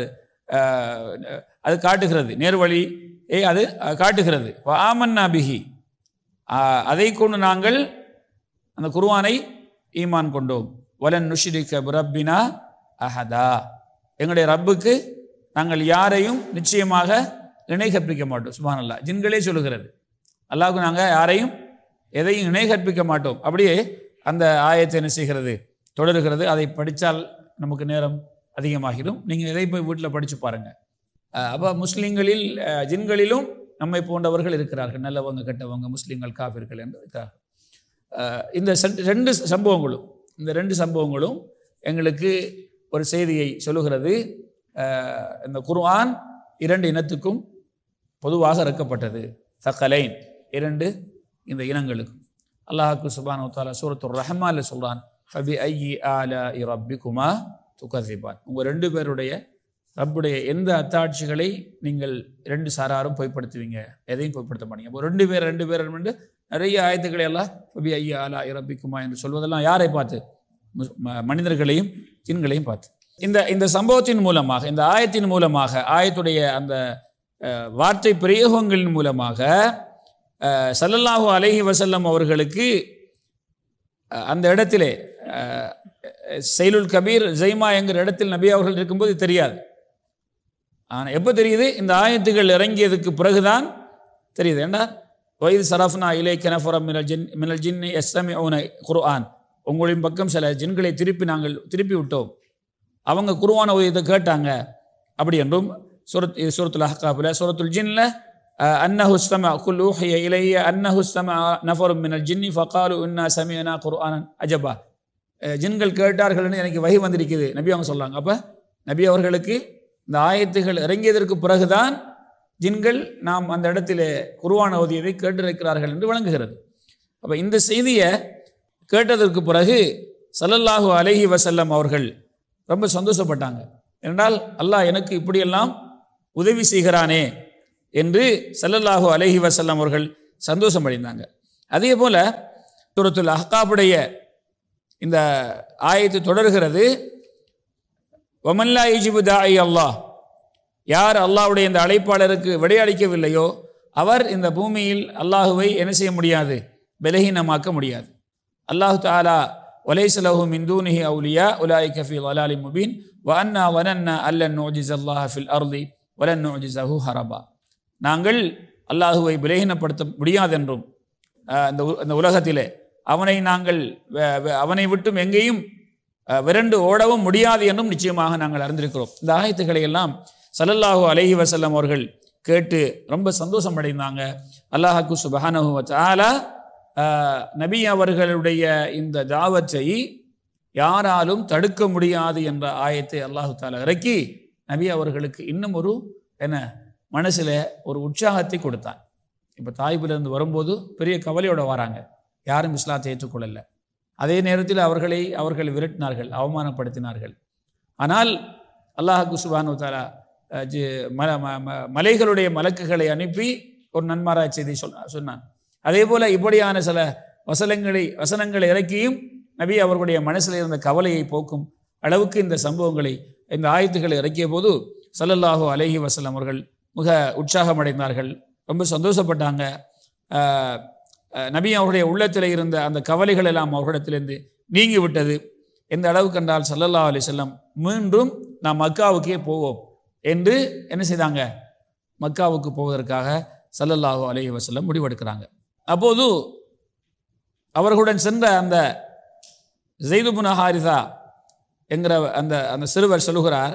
காட்டுகிறது, நேர்வழியை அது காட்டுகிறது. ஆமன்னா பிஹி, அதை கொண்டு நாங்கள் அந்த குர்ஆனை ஈமான் கொண்டோம். வலன் நுஷ்ரிக பிரப்பினா அஹதா, எங்களுடைய ரப்புக்கு நாங்கள் யாரையும் நிச்சயமாக இணை கற்பிக்க மாட்டோம். சுப்ஹானல்லாஹ், ஜின்களே சொல்லுகிறது, அல்லாஹ்வுக்கு நாங்கள் யாரையும் எதையும் இணை கற்பிக்க மாட்டோம். அப்படியே அந்த ஆயத்தை என்ன செய்கிறது, தொடர்கிறது. அதை படித்தால் நமக்கு நேரம் அதிகமாகிடும். நீங்கள் இதை போய் வீட்டில் படித்து பாருங்கள். அப்போ முஸ்லீம்களில் ஜின்களிலும் நம்மை போன்றவர்கள் இருக்கிறார்கள், நல்லவங்க கெட்டவங்க, முஸ்லீம்கள் காஃபிர்கள் என்று இருக்கிறார்கள். இந்த ரெண்டு சம்பவங்களும் எங்களுக்கு ஒரு செய்தியை சொல்லுகிறது. இந்த குர்ஆன் 2 இனத்துக்கும் பொதுவாக இறக்கப்பட்டது. தக்கலைன் 2 இந்த இனங்களுக்கும். அல்லாஹ் சுப்ஹானஹு வ தஆலா சூரத்துர் ரஹ்மான்ல சொல்றான், ஃபபி ஐயி ஆலாஇ ரப்பிக்குமா துகஸிபான். உங்கள் 2 பேருடைய ரப்புடைய எந்த அத்தாட்சிகளை நீங்கள் 2 சாராரும் பொய்ப்படுத்துவீங்க, எதையும் பொய்ப்படுத்த மாட்டீங்க. இப்போ 2 பேர் என்று நிறைய ஆயத்துக்களை எல்லாம் ஃபபி ஐயி ஆலாஇ ரப்பிக்குமா என்று சொல்வதெல்லாம் யாரை பார்த்து? மனிதர்களையும் ஜின்களையும் பார்த்து. இந்த சம்பவத்தின் மூலமாக, இந்த ஆயத்தின் மூலமாக, ஆயத்துடைய அந்த வார்த்தை பிரயோகங்களின் மூலமாக ஸல்லல்லாஹு அலைஹி வஸல்லம் அவர்களுக்கு அந்த இடத்திலே சைலுல் கபீர் ஜைமா என்கிற இடத்தில் நபி அவர்கள் இருக்கும்போது தெரியாது. ஆனால் எப்போ தெரியுது? இந்த ஆயத்துகள் இறங்கியதுக்கு பிறகுதான் தெரியுது. ஏன்னா வயது சரஃப்னா இலைக்க நஃபரம் மினல் ஜின்னி யஸ்தமிஊன குர்ஆன், உங்களின் பக்கம் சில ஜின்களை திருப்பி விட்டோம், அவங்க குர்ஆன இதை கேட்டாங்க அப்படி என்றும் சூரத்துல் அஹ்காஃபில் சூரத்துல் ஜின்ல அன்னஹு ஸ்தமஅ குல் ஊஹிய இலைய அன்னஹு ஸ்தமஅ நஃபரும் மினல் ஜின்னி ஃபகாலு இன்னா சமிஅனா குர்ஆனன் அஜபா, ஜின்கள் கேட்டார்கள்னு எனக்கு வஹி வந்திருக்குது நபி அவங்க சொல்கிறாங்க. அப்போ நபி அவர்களுக்கு இந்த ஆயத்துகள் இறங்கியதற்கு பிறகுதான் ஜின்கள் நாம் அந்த இடத்திலே குர்ஆன் ஓதியதை கேட்டிருக்கிறார்கள் என்று விளங்குகிறது. அப்போ இந்த செய்தியை கேட்டதற்கு பிறகு ஸல்லல்லாஹு அலைஹி வஸல்லம் அவர்கள் ரொம்ப சந்தோஷப்பட்டாங்க. என்றால் அல்லாஹ் எனக்கு இப்படியெல்லாம் உதவி செய்கிறானே என்று ஸல்லல்லாஹு அலைஹி வஸல்லம் அவர்கள் சந்தோஷம் அடைந்தாங்க. அதே போல சூரத்துல் அஹ்காஃபுடைய இந்த ஆயத்து தொடர்கிறது, வமன் லா யுஜிபு தாஇ அல்லாஹ், யார் அல்லாஹ்வுடைய இந்த அழைப்பாளருக்கு விடையளிக்கவில்லையோ அவர் இந்த பூமியில் அல்லாஹுவை என்ன செய்ய முடியாது? பலகீனமாக்க முடியாது. அல்லாஹு தஆலா வலைஸ லஹு மின் தூனிஹி அவுலியா உலாயிக ஃபீ ضلالின் முபீன் வ அன்னா வனன்னா அல்லன் நுஜிஸல்லாஹ ஃபில் அர்தி வலன் நுஜிஸஹு ஹரபா. நாங்கள் அல்லாஹுவை பலகீனப்படுத்த முடியாதென்றும் இந்த உலகத்திலே அவனை விட்டும் எங்கேயும் விரண்டு ஓடவும் முடியாது என்றும் நிச்சயமாக நாங்கள் அறிந்திருக்கிறோம். இந்த ஆயத்துக்களை எல்லாம் ஸல்லல்லாஹு அலைஹி வஸல்லம் அவர்கள் கேட்டு ரொம்ப சந்தோஷம் அடைந்தாங்க. அல்லாஹ்வுக்கு சுப்ஹானஹு வ தஆலா நபி அவர்களுடைய இந்த தாவத்தை யாராலும் தடுக்க முடியாது என்ற ஆயத்தை அல்லாஹு தஆலா இறக்கி நபி அவர்களுக்கு இன்னும் ஒரு மனசில் ஒரு உற்சாகத்தை கொடுத்தான். இப்போ தாயிபிலிருந்து வரும்போது பெரிய கவலையோடு வராங்க, யாரும் இஸ்லாத்தை ஏற்றுக்கொள்ளலை. அதே நேரத்தில் அவர்கள் விரட்டினார்கள், அவமானப்படுத்தினார்கள். ஆனால் அல்லாஹ் சுப்ஹானஹு வ தஆலா மலைகளுடைய மலக்குகளை அனுப்பி ஒரு நன்மாராய் செய்தி சொன்னான். அதே போல் இப்படியான சில வசனங்களை இறக்கியும் நபி அவர்களுடைய மனசில் இருந்த கவலையை போக்கும் அளவுக்கு இந்த சம்பவங்களை, இந்த ஆயத்துக்களை இறக்கிய போது ஸல்லல்லாஹு அலைஹி வஸல்லம் அவர்கள் மிக உற்சாகம் அடைந்தார்கள், ரொம்ப சந்தோஷப்பட்டாங்க. நபி அவருடைய உள்ளத்தில் இருந்த அந்த கவலைகள் எல்லாம் அவர்களிடத்திலிருந்து நீங்கி விட்டது. எந்த அளவுக்கு என்றால் ஸல்லல்லாஹு அலைஹி வஸல்லம் மீண்டும் நாம் மக்காவுக்கே போவோம் என்று என்ன செய்தாங்க? மக்காவுக்கு போவதற்காக ஸல்லல்லாஹு அலைஹி வஸல்லம் முடிவெடுக்கிறாங்க. அப்போது அவர்களுடன் சென்ற அந்த ஸைத் இப்னு ஹாரிஸா என்கிற அந்த சிறுவர்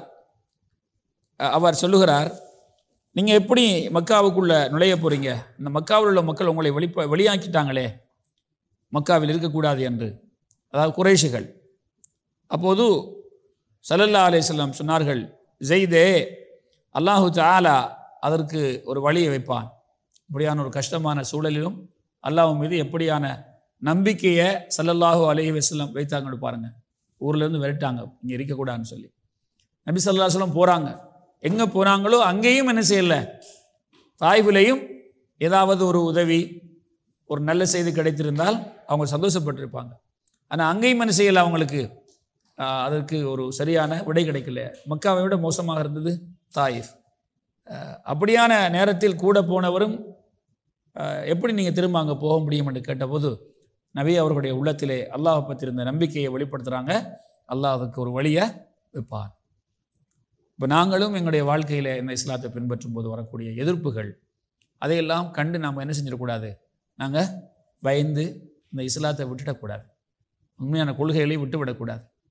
அவர் சொல்லுகிறார், நீங்கள் எப்படி மக்காவுக்குள்ளே நுழைய போகிறீங்க? இந்த மக்காவில் உள்ள மக்கள் உங்களை வெளியாக்கிட்டாங்களே, மக்காவில் இருக்கக்கூடாது என்று, அதாவது குறைஷிகள். அப்போது ஸல்லல்லாஹு அலைஹி வஸல்லம் சொன்னார்கள், ஸைதே, அல்லாஹு தஆலா அதற்கு ஒரு வழியை வைப்பான். இப்படியான ஒரு கஷ்டமான சூழலிலும் அல்லாஹ் மீது எப்படியான நம்பிக்கையை ஸல்லல்லாஹு அலைஹி வஸல்லம் வைத்தாங்கன்னு பாருங்கள். ஊர்லேருந்து விரட்டாங்க, இங்கே இருக்கக்கூடாதுன்னு சொல்லி. நபி ஸல்லல்லாஹு அலைஹி வஸல்லம் போகிறாங்க. எங்கே போனாங்களோ அங்கேயும் என்ன செய்யலை? தாயிஃபிலையும் ஏதாவது ஒரு உதவி, ஒரு நல்ல செய்தி கிடைத்திருந்தால் அவங்க சந்தோஷப்பட்டிருப்பாங்க. ஆனால் அங்கேயும் என்ன செய்யலை? அவங்களுக்கு அதற்கு ஒரு சரியான விடை கிடைக்கல. மக்காவை விட மோசமாக இருந்தது தாயிஃப். அப்படியான நேரத்தில் கூட போனவரும் எப்படி நீங்கள் திரும்ப அங்கே போக முடியும் என்று கேட்டபோது நபி அவர்களுடைய உள்ளத்திலே அல்லாஹ் பற்றி இருந்த நம்பிக்கையை வெளிப்படுத்துகிறாங்க. அல்லாஹ் அதுக்கு ஒரு வழியை வைப்பார். இப்போ நாங்களும் எங்களுடைய வாழ்க்கையில் இந்த இஸ்லாத்தை பின்பற்றும் போது வரக்கூடிய எதிர்ப்புகள், அதையெல்லாம் கண்டு நாம் என்ன செஞ்சிடக்கூடாது? நாங்கள் பயந்து இந்த இஸ்லாத்தை விட்டுடக்கூடாது, உண்மையான கொள்கைகளை விட்டுவிடக்கூடாது.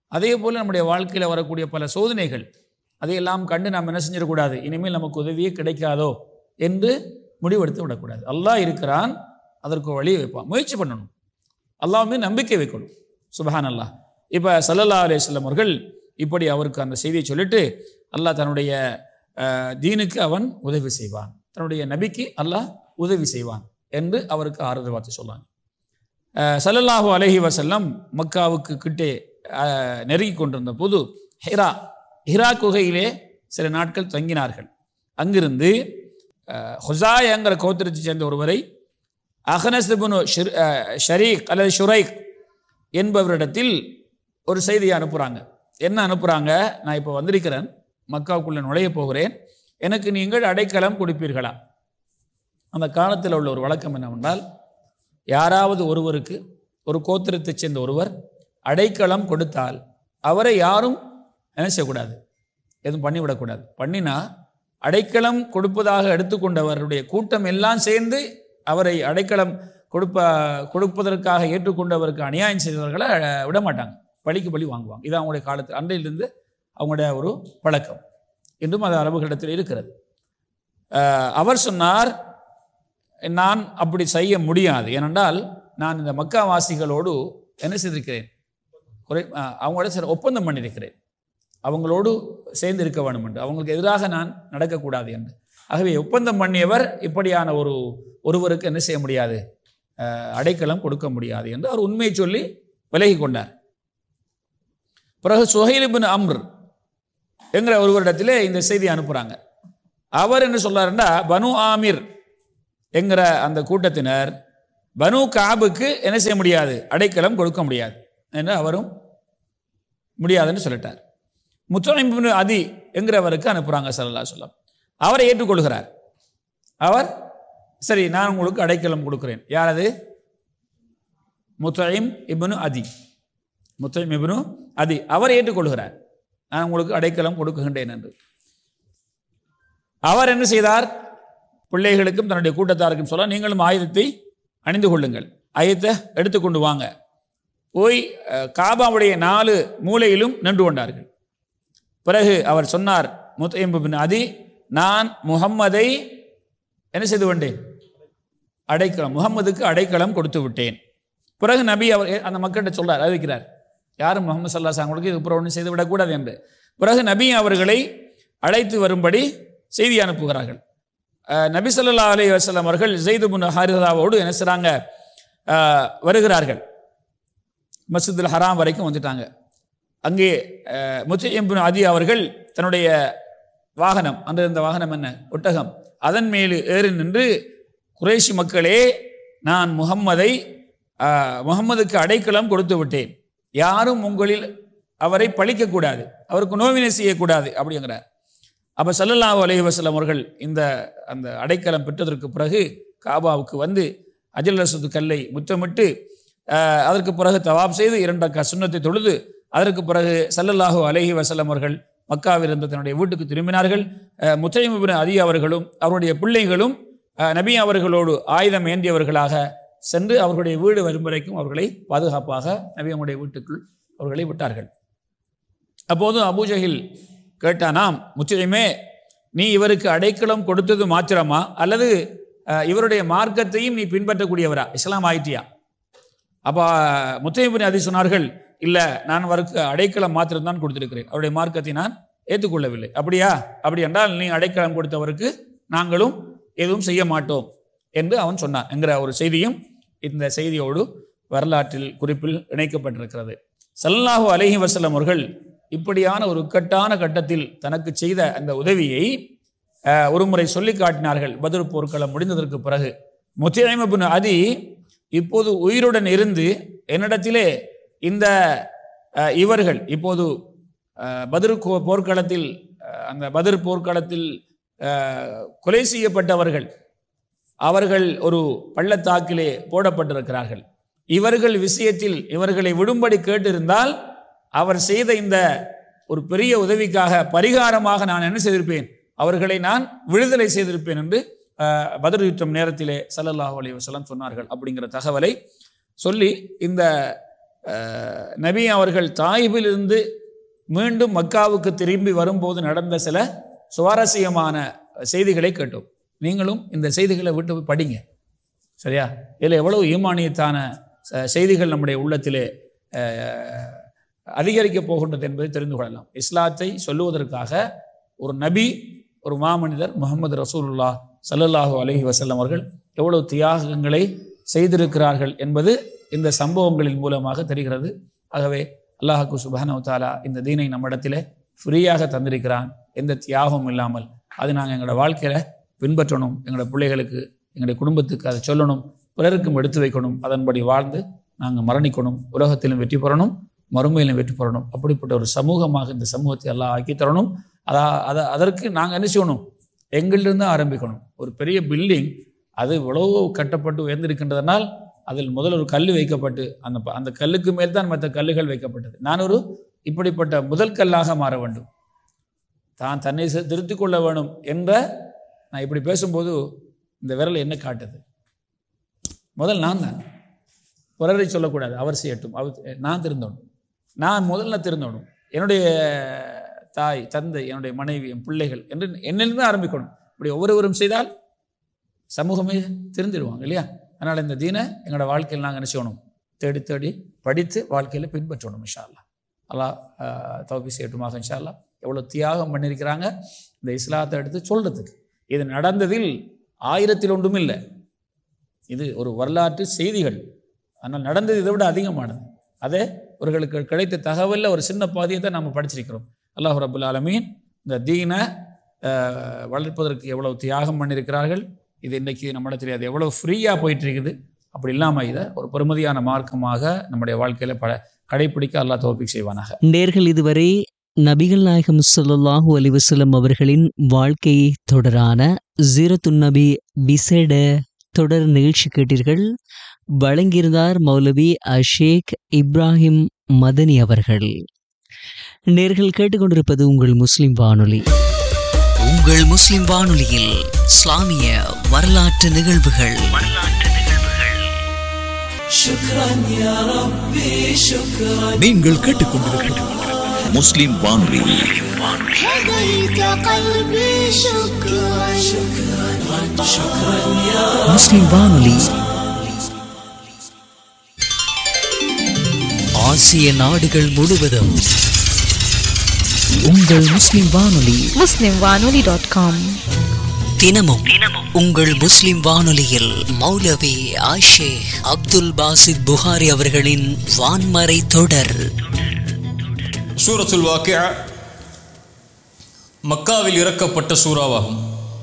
அதே போல் நம்முடைய வாழ்க்கையில் வரக்கூடிய பல சோதனைகள், அதையெல்லாம் கண்டு நாம் என்ன செஞ்சிடக்கூடாது, இனிமேல் நமக்கு உதவியே கிடைக்காதோ என்று முடிவெடுத்து விடக்கூடாது. அல்லாஹ் இருக்கிறான், அதற்கு வழியை வைப்பான், முயற்சி பண்ணணும், அல்லாஹ்வுமே நம்பிக்கை வைக்கணும். சுப்ஹான் அல்லாஹ். இப்போ ஸல்லல்லாஹு அலைஹி வஸல்லம் அவர்கள் இப்படி அவருக்கு அந்த செய்தியை சொல்லிட்டு, அல்லாஹ் தன்னுடைய தீனுக்கு அவன் உதவி செய்வான், தன்னுடைய நபிக்கு அல்லாஹ் உதவி செய்வான் என்று அவருக்கு ஆறுதல் வார்த்தை சொன்னாங்க. ஸல்லல்லாஹு அலைஹி வஸல்லம் மக்காவுக்கு கிட்டே நெருங்கி கொண்டிருந்த போது ஹிரா குகையிலே சில நாட்கள் தங்கினார்கள். அங்கிருந்து ஹுசாயங்கிற கோத்திரத்தை சேர்ந்த ஒருவரை அஹ்னஸ் இப்னு ஷரீக் அல்லது ஷுரைக் என்பவரிடத்தில் ஒரு செய்தியை அனுப்புகிறாங்க. என்ன அனுப்புகிறாங்க, நான் இப்போ வந்திருக்கிறேன், மக்காவுக்குள்ளே நுழைய போகிறேன், எனக்கு நீங்கள் அடைக்கலம் கொடுப்பீர்களா? அந்த காலத்தில் உள்ள ஒரு வழக்கம் என்னவென்றால், யாராவது ஒருவருக்கு, ஒரு கோத்திரத்தைச் சேர்ந்த ஒருவர் அடைக்கலம் கொடுத்தால் அவரை யாரும் என்ன செய்யக்கூடாது, எதுவும் பண்ணிவிடக்கூடாது. பண்ணினா அடைக்கலம் கொடுப்பதாக எடுத்துக்கொண்டவருடைய கூட்டம் எல்லாம் சேர்ந்து அவரை அடைக்கலம் கொடுப்பதற்காக ஏற்றுக்கொண்டவருக்கு அநியாயம் செய்தவர்களை விடமாட்டாங்க, பழிக்கு பழி வாங்குவாங்க. இது அவங்களுடைய காலத்தில் அன்றையிலிருந்து அவங்களுடைய ஒரு பழக்கம், இன்றும் அது அரபுகளிடத்தில் இருக்கிறது. அவர் சொன்னார், நான் அப்படி செய்ய முடியாது, ஏனென்றால் நான் இந்த மக்காவாசிகளோடு என்ன செய்திருக்கிறேன், அவங்களோட சில ஒப்பந்தம் பண்ணியிருக்கிறேன், அவங்களோடு சேர்ந்து இருக்க வேண்டும் என்று, அவங்களுக்கு எதிராக நான் நடக்கக்கூடாது என்று. ஆகவே ஒப்பந்தம் பண்ணியவர் இப்படியான ஒருவருக்கு என்ன செய்ய முடியாது, அடைக்கலம் கொடுக்க முடியாது என்று அவர் உண்மையை சொல்லி விலகி கொண்டார். பிறகு சுஹைல் இப்னு அம்ர் என்கிற ஒருவரிடத்திலே இந்த செய்தி அனுப்புகிறாங்க. அவர் என்ன சொல்றாருன்னா, பனு ஆமிர் என்கிற அந்த கூட்டத்தினர் பனு காபுக்கு என்ன செய்ய முடியாது, அடைக்கலம் கொடுக்க முடியாது என்று அவரும் முடியாதுன்னு சொல்லிட்டார். முத்தஇம் இப்னு அதி என்கிறவருக்கு அனுப்புகிறாங்க ஸல்லல்லாஹு அலைஹி வஸல்லம். அவரை ஏற்றுக்கொள்கிறார். அவர் சரி, நான் உங்களுக்கு அடைக்கலம் கொடுக்கிறேன். யார் அது? முத்தஇம் இப்னு அதி. முத்தஇம் இப்னு அதி அவர் ஏற்றுக்கொள்கிறார், நான் உங்களுக்கு அடைக்கலம் கொடுக்குகின்றேன் என்று. அவர் என்ன செய்தார், பிள்ளைகளுக்கும் தன்னுடைய கூட்டத்தாருக்கும் சொல்ல, நீங்களும் ஆயுதத்தை அணிந்து கொள்ளுங்கள், ஆயுதத்தை எடுத்துக்கொண்டு வாங்க. போய் காபாவுடைய 4 மூலையிலும் நின்று கொண்டார்கள். பிறகு அவர் சொன்னார், முத்தஇம் இப்னு அதி, நான் முஹம்மதை என்ன செய்து கொண்டேன், முகம்மதுக்கு அடைக்கலம் கொடுத்து விட்டேன். பிறகு நபி அவர் அந்த மக்கள்கிட்ட சொல்றார், அறிவிக்கிறார், யாரும் முகமது ஸல்லல்லாஹு அலைஹி வஸல்லம் இதுக்கு அப்புறம் ஒன்றும் செய்து விடக்கூடாது என்று. பிறகு நபி அவர்களை அழைத்து வரும்படி செய்தி அனுப்புகிறார்கள். நபி ஸல்லல்லாஹு அலைஹி வஸல்லம் அவர்கள் ஸைத் இப்னு ஹாரிஸாவோடு என்ன செய்றாங்க, வருகிறார்கள். மஸ்ஜிதுல் ஹராம் வரைக்கும் வந்துட்டாங்க. அங்கே முத்தஇம் இப்னு அதி அவர்கள் தன்னுடைய வாகனம், அந்த வாகனம் என்ன, ஒட்டகம், அதன் மேல் ஏறி நின்று, குறைஷி மக்களே, நான் முகம்மதுக்கு அடைக்கலம் கொடுத்து விட்டேன், யாரும் உங்களில் அவரை பழிக்கக்கூடாது, அவருக்கு நோவினை செய்யக்கூடாது அப்படிங்கிறார். அப்போ ஸல்லல்லாஹு அலைஹி வஸல்லம் அவர்கள் அந்த அடைக்கலம் பெற்றதற்கு பிறகு காபாவுக்கு வந்து அஜல் ரசூத் கல்லை முத்தமிட்டு, அதற்கு பிறகு தவாப் செய்து 2 ரக்காத் சுன்னத்தை தொழுது, அதற்கு பிறகு ஸல்லல்லாஹு அலைஹி வஸல்லம் அவர்கள் மக்காவில் இருந்த தன்னுடைய வீட்டுக்கு திரும்பினார்கள். முத்தஇம் இப்னு அதி அவர்களும் அவருடைய பிள்ளைகளும் நபி அவர்களோடு ஆயுதம் ஏந்தியவர்களாக சென்று அவர்களுடைய வீடு வரும் வரைக்கும் அவர்களை பாதுகாப்பாக நபி அவருடைய வீட்டுக்குள் அவர்களை விட்டார்கள். அப்போது அபூஜஹில் கேட்டானாம், முத்தஇமே, நீ இவருக்கு அடைக்கலம் கொடுத்தது மாத்திரமா, அல்லது இவருடைய மார்க்கத்தையும் நீ பின்பற்றக்கூடியவரா, இஸ்லாம் ஆயிட்டியா? அப்போ முத்தஇம் இப்னு அதி சொன்னார்கள், இல்லை, நான் அவருக்கு அடைக்கலம் மாத்திரம்தான் கொடுத்திருக்கிறேன், அவருடைய மார்க்கத்தை நான் ஏற்றுக்கொள்ளவில்லை. அப்படியா? அப்படி என்றால் நீ அடைக்கலம் கொடுத்தவருக்கு நாங்களும் எதுவும் செய்ய மாட்டோம் என்று அவன் சொன்னான் என்கிற ஒரு செய்தியும் இந்த செய்தியோடு வரலாற்றில் குறிப்பில் இணைக்கப்பட்டிருக்கிறது. ஸல்லல்லாஹு அலைஹி வஸல்லம் அவர்கள் இப்படியான ஒரு இக்கட்டான கட்டத்தில் தனக்கு செய்த அந்த உதவியை ஒருமுறை சொல்லி காட்டினார்கள். பத்ர் போர்க்களம் முடிந்ததற்கு பிறகு முத்தஇம் இப்னு அதி இப்போது உயிருடன் இருந்து என்னிடத்திலே இவர்கள் இப்போது பத்ர் போர்க்களத்தில் அந்த பத்ர் போர்க்களத்தில் கொலை செய்யப்பட்டவர்கள், அவர்கள் ஒரு பள்ளத்தாக்கிலே போடப்பட்டிருக்கிறார்கள், இவர்கள் விஷயத்தில் இவர்களை விடும்படி கேட்டிருந்தால் அவர் செய்த இந்த ஒரு பெரிய உதவிக்காக பரிகாரமாக நான் என்ன செய்திருப்பேன், அவர்களை நான் விடுதலை செய்திருப்பேன் என்று பத்ர் யுத்தம் நேரத்திலே ஸல்லல்லாஹு அலைஹி வஸல்லம் சொன்னார்கள். அப்படிங்கிற தகவலை சொல்லி இந்த நபி அவர்கள் தாயிபிலிருந்து மீண்டும் மக்காவுக்கு திரும்பி வரும்போது நடந்த சில சுவாரஸ்யமான செய்திகளை கேட்டோம். நீங்களும் இந்த செய்திகளை விட்டு போய் படிங்க, சரியா? இதில் எவ்வளவு ஈமானியத்தான செய்திகள் நம்முடைய உள்ளத்திலே அதிகரிக்கப் போகின்றது என்பதை தெரிந்து கொள்ளலாம். இஸ்லாத்தை சொல்லுவதற்காக ஒரு நபி, ஒரு மாமனிதர் முஹம்மது ரசூலுல்லாஹ் ஸல்லல்லாஹு அலைஹி வஸல்லம் அவர்கள் எவ்வளவு தியாகங்களை செய்திருக்கிறார்கள் என்பது இந்த சம்பவங்களின் மூலமாக தெரிகிறது. ஆகவே அல்லாஹ்வுக்கு சுப்ஹானஹு வ தஆலா இந்த தீனை நம்மிடத்திலே ஃப்ரீயாக தந்திருக்கிறான், எந்த தியாகமும் இல்லாமல். அது நாங்கள் எங்களோட வாழ்க்கையில் பின்பற்றணும், எங்களோட பிள்ளைகளுக்கு, எங்களுடைய குடும்பத்துக்கு அதை சொல்லணும், பிறருக்கும் எடுத்து வைக்கணும். அதன்படி வாழ்ந்து நாங்கள் மரணிக்கணும், உலகத்திலும் வெற்றி பெறணும், மறுமையிலும் வெற்றி பெறணும். அப்படிப்பட்ட ஒரு சமூகமாக இந்த சமூகத்தை எல்லாம் ஆக்கி தரணும். அதற்கு நாங்கள் என்ன செய்யணும்? எங்களிலிருந்து ஆரம்பிக்கணும். ஒரு பெரிய பில்டிங் அது இவ்வளவு கட்டப்பட்டு உயர்ந்திருக்கின்றதனால் அதில் முதல் ஒரு கல் வைக்கப்பட்டு அந்த கல்லுக்கு மேல் தான் மற்ற கல்லுகள் வைக்கப்பட்டது. நான் ஒரு இப்படிப்பட்ட முதல் கல்லாக மாற வேண்டும், தான் தன்னை திருத்திக் கொள்ள வேணும் என்ற, நான் இப்படி பேசும்போது இந்த விரல் என்ன காட்டுது? முதல் நான் தான், பிறரை சொல்லக்கூடாது, அவர் செய்யட்டும், நான் திருந்தணும், நான் முதல்ல திருந்தணும். என்னுடைய தாய், தந்தை, என்னுடைய மனைவி, என் பிள்ளைகள் என்று என்னிலிருந்து ஆரம்பிக்கணும். இப்படி ஒவ்வொருவரும் செய்தால் சமூகமே திருந்திடுவாங்க இல்லையா? அதனால் இந்த தீனை எங்களோட வாழ்க்கையில் நாங்கள் என்ன செய்யணும்? தேடி தேடி படித்து வாழ்க்கையில் பின்பற்றணும். இன்ஷா அல்லாஹ். அல்லாஹ் தௌஃபீக் செய்யட்டுமாக. இன்ஷா அல்லாஹ். எவ்வளோ தியாகம் பண்ணியிருக்கிறாங்க இந்த இஸ்லாத்தை எடுத்து சொல்கிறதுக்கு. இது நடந்ததில் 1000 ஒன்றும் இல்லை, இது ஒரு வரலாற்று செய்திகள். ஆனால் நடந்தது இதை விட அதிகமானது. அதே அவர்களுக்கு கிடைத்த தகவலில் ஒரு சின்ன பாதியை தான் நாம் படிச்சிருக்கிறோம். அல்லாஹ் ரப்புல் ஆலமீன் இந்த தீனை வளர்ப்பதற்கு எவ்வளவு தியாகம் பண்ணியிருக்கிறார்கள். இது இன்றைக்கி நம்மள தெரியாது எவ்வளோ ஃப்ரீயாக போயிட்டு இருக்குது. அப்படி இல்லாமல் இதை ஒரு பெருமதியான மார்க்கமாக நம்முடைய வாழ்க்கையில் கடைப்பிடிக்க அல்லாஹ் தௌஃபீக் செய்வானாக. நேர்கள் இதுவரை நபிகள் நாயகம் ஸல்லல்லாஹு அலைஹி வஸல்லம் அவர்களின் வாழ்க்கை தொடரான சீரத்துன் நபி விசேட தொடர் நிகழ்ச்சி கேட்டீர்கள். வழங்கியிருந்தார் மௌலவி ஷேக் இப்ராஹிம் மதனி அவர்கள். நேர்கள் கேட்டுக்கொண்டிருப்பது உங்கள் முஸ்லிம் வானொலி. உங்கள் முஸ்லிம் வானொலியில் இஸ்லாமிய வரலாற்று நிகழ்வுகள். நீங்கள் கேட்டுக்கொண்டிருப்பது முஸ்லிம் வானொலி. முஸ்லிம் வானொலி ஆசிய நாடுகள் முழுவதும் உங்கள் முஸ்லிம் வானொலி. muslimwanoli.com. தினமும் உங்கள் முஸ்லிம் வானொலியில் மௌலவி ஷேக் அப்துல் பாசித் புகாரி அவர்களின் வான்மறை தொடர். சூரத்துல் வாக்கியா மக்காவில் இறக்கப்பட்ட சூறாவாகும்.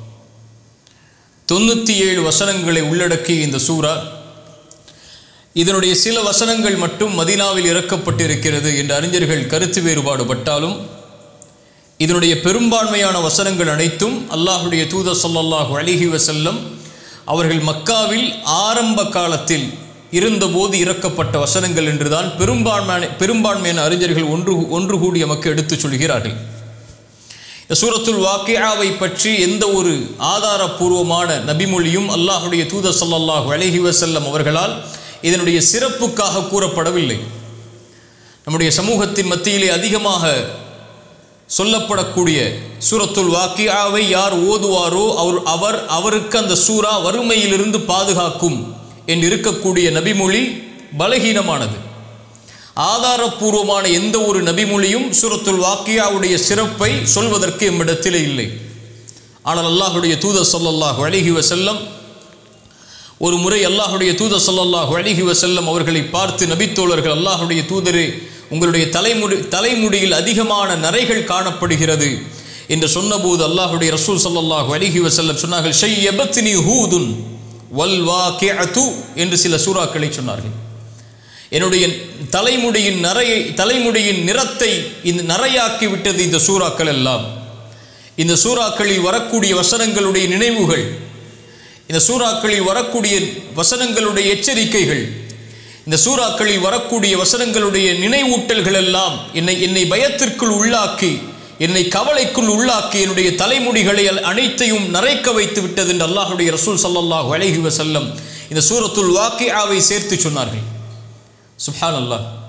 97 வசனங்களை உள்ளடக்கிய இந்த சூரா, இதனுடைய சில வசனங்கள் மட்டும் மதீனாவில் இறக்கப்பட்டிருக்கிறது என்று அறிஞர்கள் கருத்து வேறுபாடுபட்டாலும், இதனுடைய பெரும்பான்மையான வசனங்கள் அனைத்தும் அல்லாஹுடைய தூதர் ஸல்லல்லாஹு அலைஹி வஸல்லம் அவர்கள் மக்காவில் ஆரம்ப காலத்தில் இருந்தபோது இறக்கப்பட்ட வசனங்கள் என்றுதான் பெரும்பான்மையான அறிஞர்கள் ஒன்று கூடி நமக்கு எடுத்துச் சொல்கிறார்கள். இந்த சூரத்துல் வாக்கியாவை பற்றி எந்த ஒரு ஆதாரபூர்வமான நபிமொழியும் அல்லாஹுடைய தூதர் ஸல்லல்லாஹு அலைஹி வஸல்லம் அவர்களால் இதனுடைய சிறப்புக்காக கூறப்படவில்லை. நம்முடைய சமூகத்தின் மத்தியிலே அதிகமாக சொல்லப்படக்கூடிய சூரத்துல் வாக்கியாவை யார் ஓதுவாரோ அவருக்கு அந்த சூரா வறுமையிலிருந்து பாதுகாக்கும் என்று இருக்கக்கூடிய நபிமொழி பலகீனமானது. ஆதாரபூர்வமான எந்த ஒரு நபிமொழியும் சூரத்துல் வாக்கியாவுடைய சிறப்பை சொல்வதற்கு எம்மிடத்திலே இல்லை. ஆனால் அல்லாஹுடைய தூதர் ஸல்லல்லாஹு அலைஹி வஸல்லம் ஒரு முறை அல்லாஹுடைய தூதர் ஸல்லல்லாஹு அலைஹி வஸல்லம் அவர்களை பார்த்து, நபித்தோழர்கள், அல்லாஹுடைய தூதரே, உங்களுடைய தலைமுடியில் அதிகமான நரைகள் காணப்படுகிறது என்று சொன்னபோது அல்லாஹுடைய ரசூல் ஸல்லல்லாஹு அலைஹி வஸல்லம் சொன்னார்கள், ஷையபத்னி ஹூதுன் வல் வாக்கிஅத்து என்று சில சூறாக்களை சொன்னார்கள். என்னுடைய தலைமுடியின் நிறத்தை இந்த நரையாக்கி விட்டது இந்த சூறாக்கள் எல்லாம். இந்த சூறாக்களில் வரக்கூடிய வசனங்களுடைய நினைவுகள், இந்த சூறாக்களில் வரக்கூடிய வசனங்களுடைய எச்சரிக்கைகள், இந்த சூறாக்களில் வரக்கூடிய வசனங்களுடைய நினைவூட்டல்கள் எல்லாம் என்னை பயத்திற்குள் உள்ளாக்கி, என்னை கவலைக்குள் உள்ளாக்கி, என்னுடைய தலைமுடிகளை அனைத்தையும் நரைக்க வைத்து விட்டது என்று அல்லாஹுடைய ரசூல் ஸல்லல்லாஹு அலைஹி வஸல்லம் இந்த சூரத்துல் வாக்கியாவை சேர்த்து சொன்னார்கள். சுப்ஹானல்லாஹ்.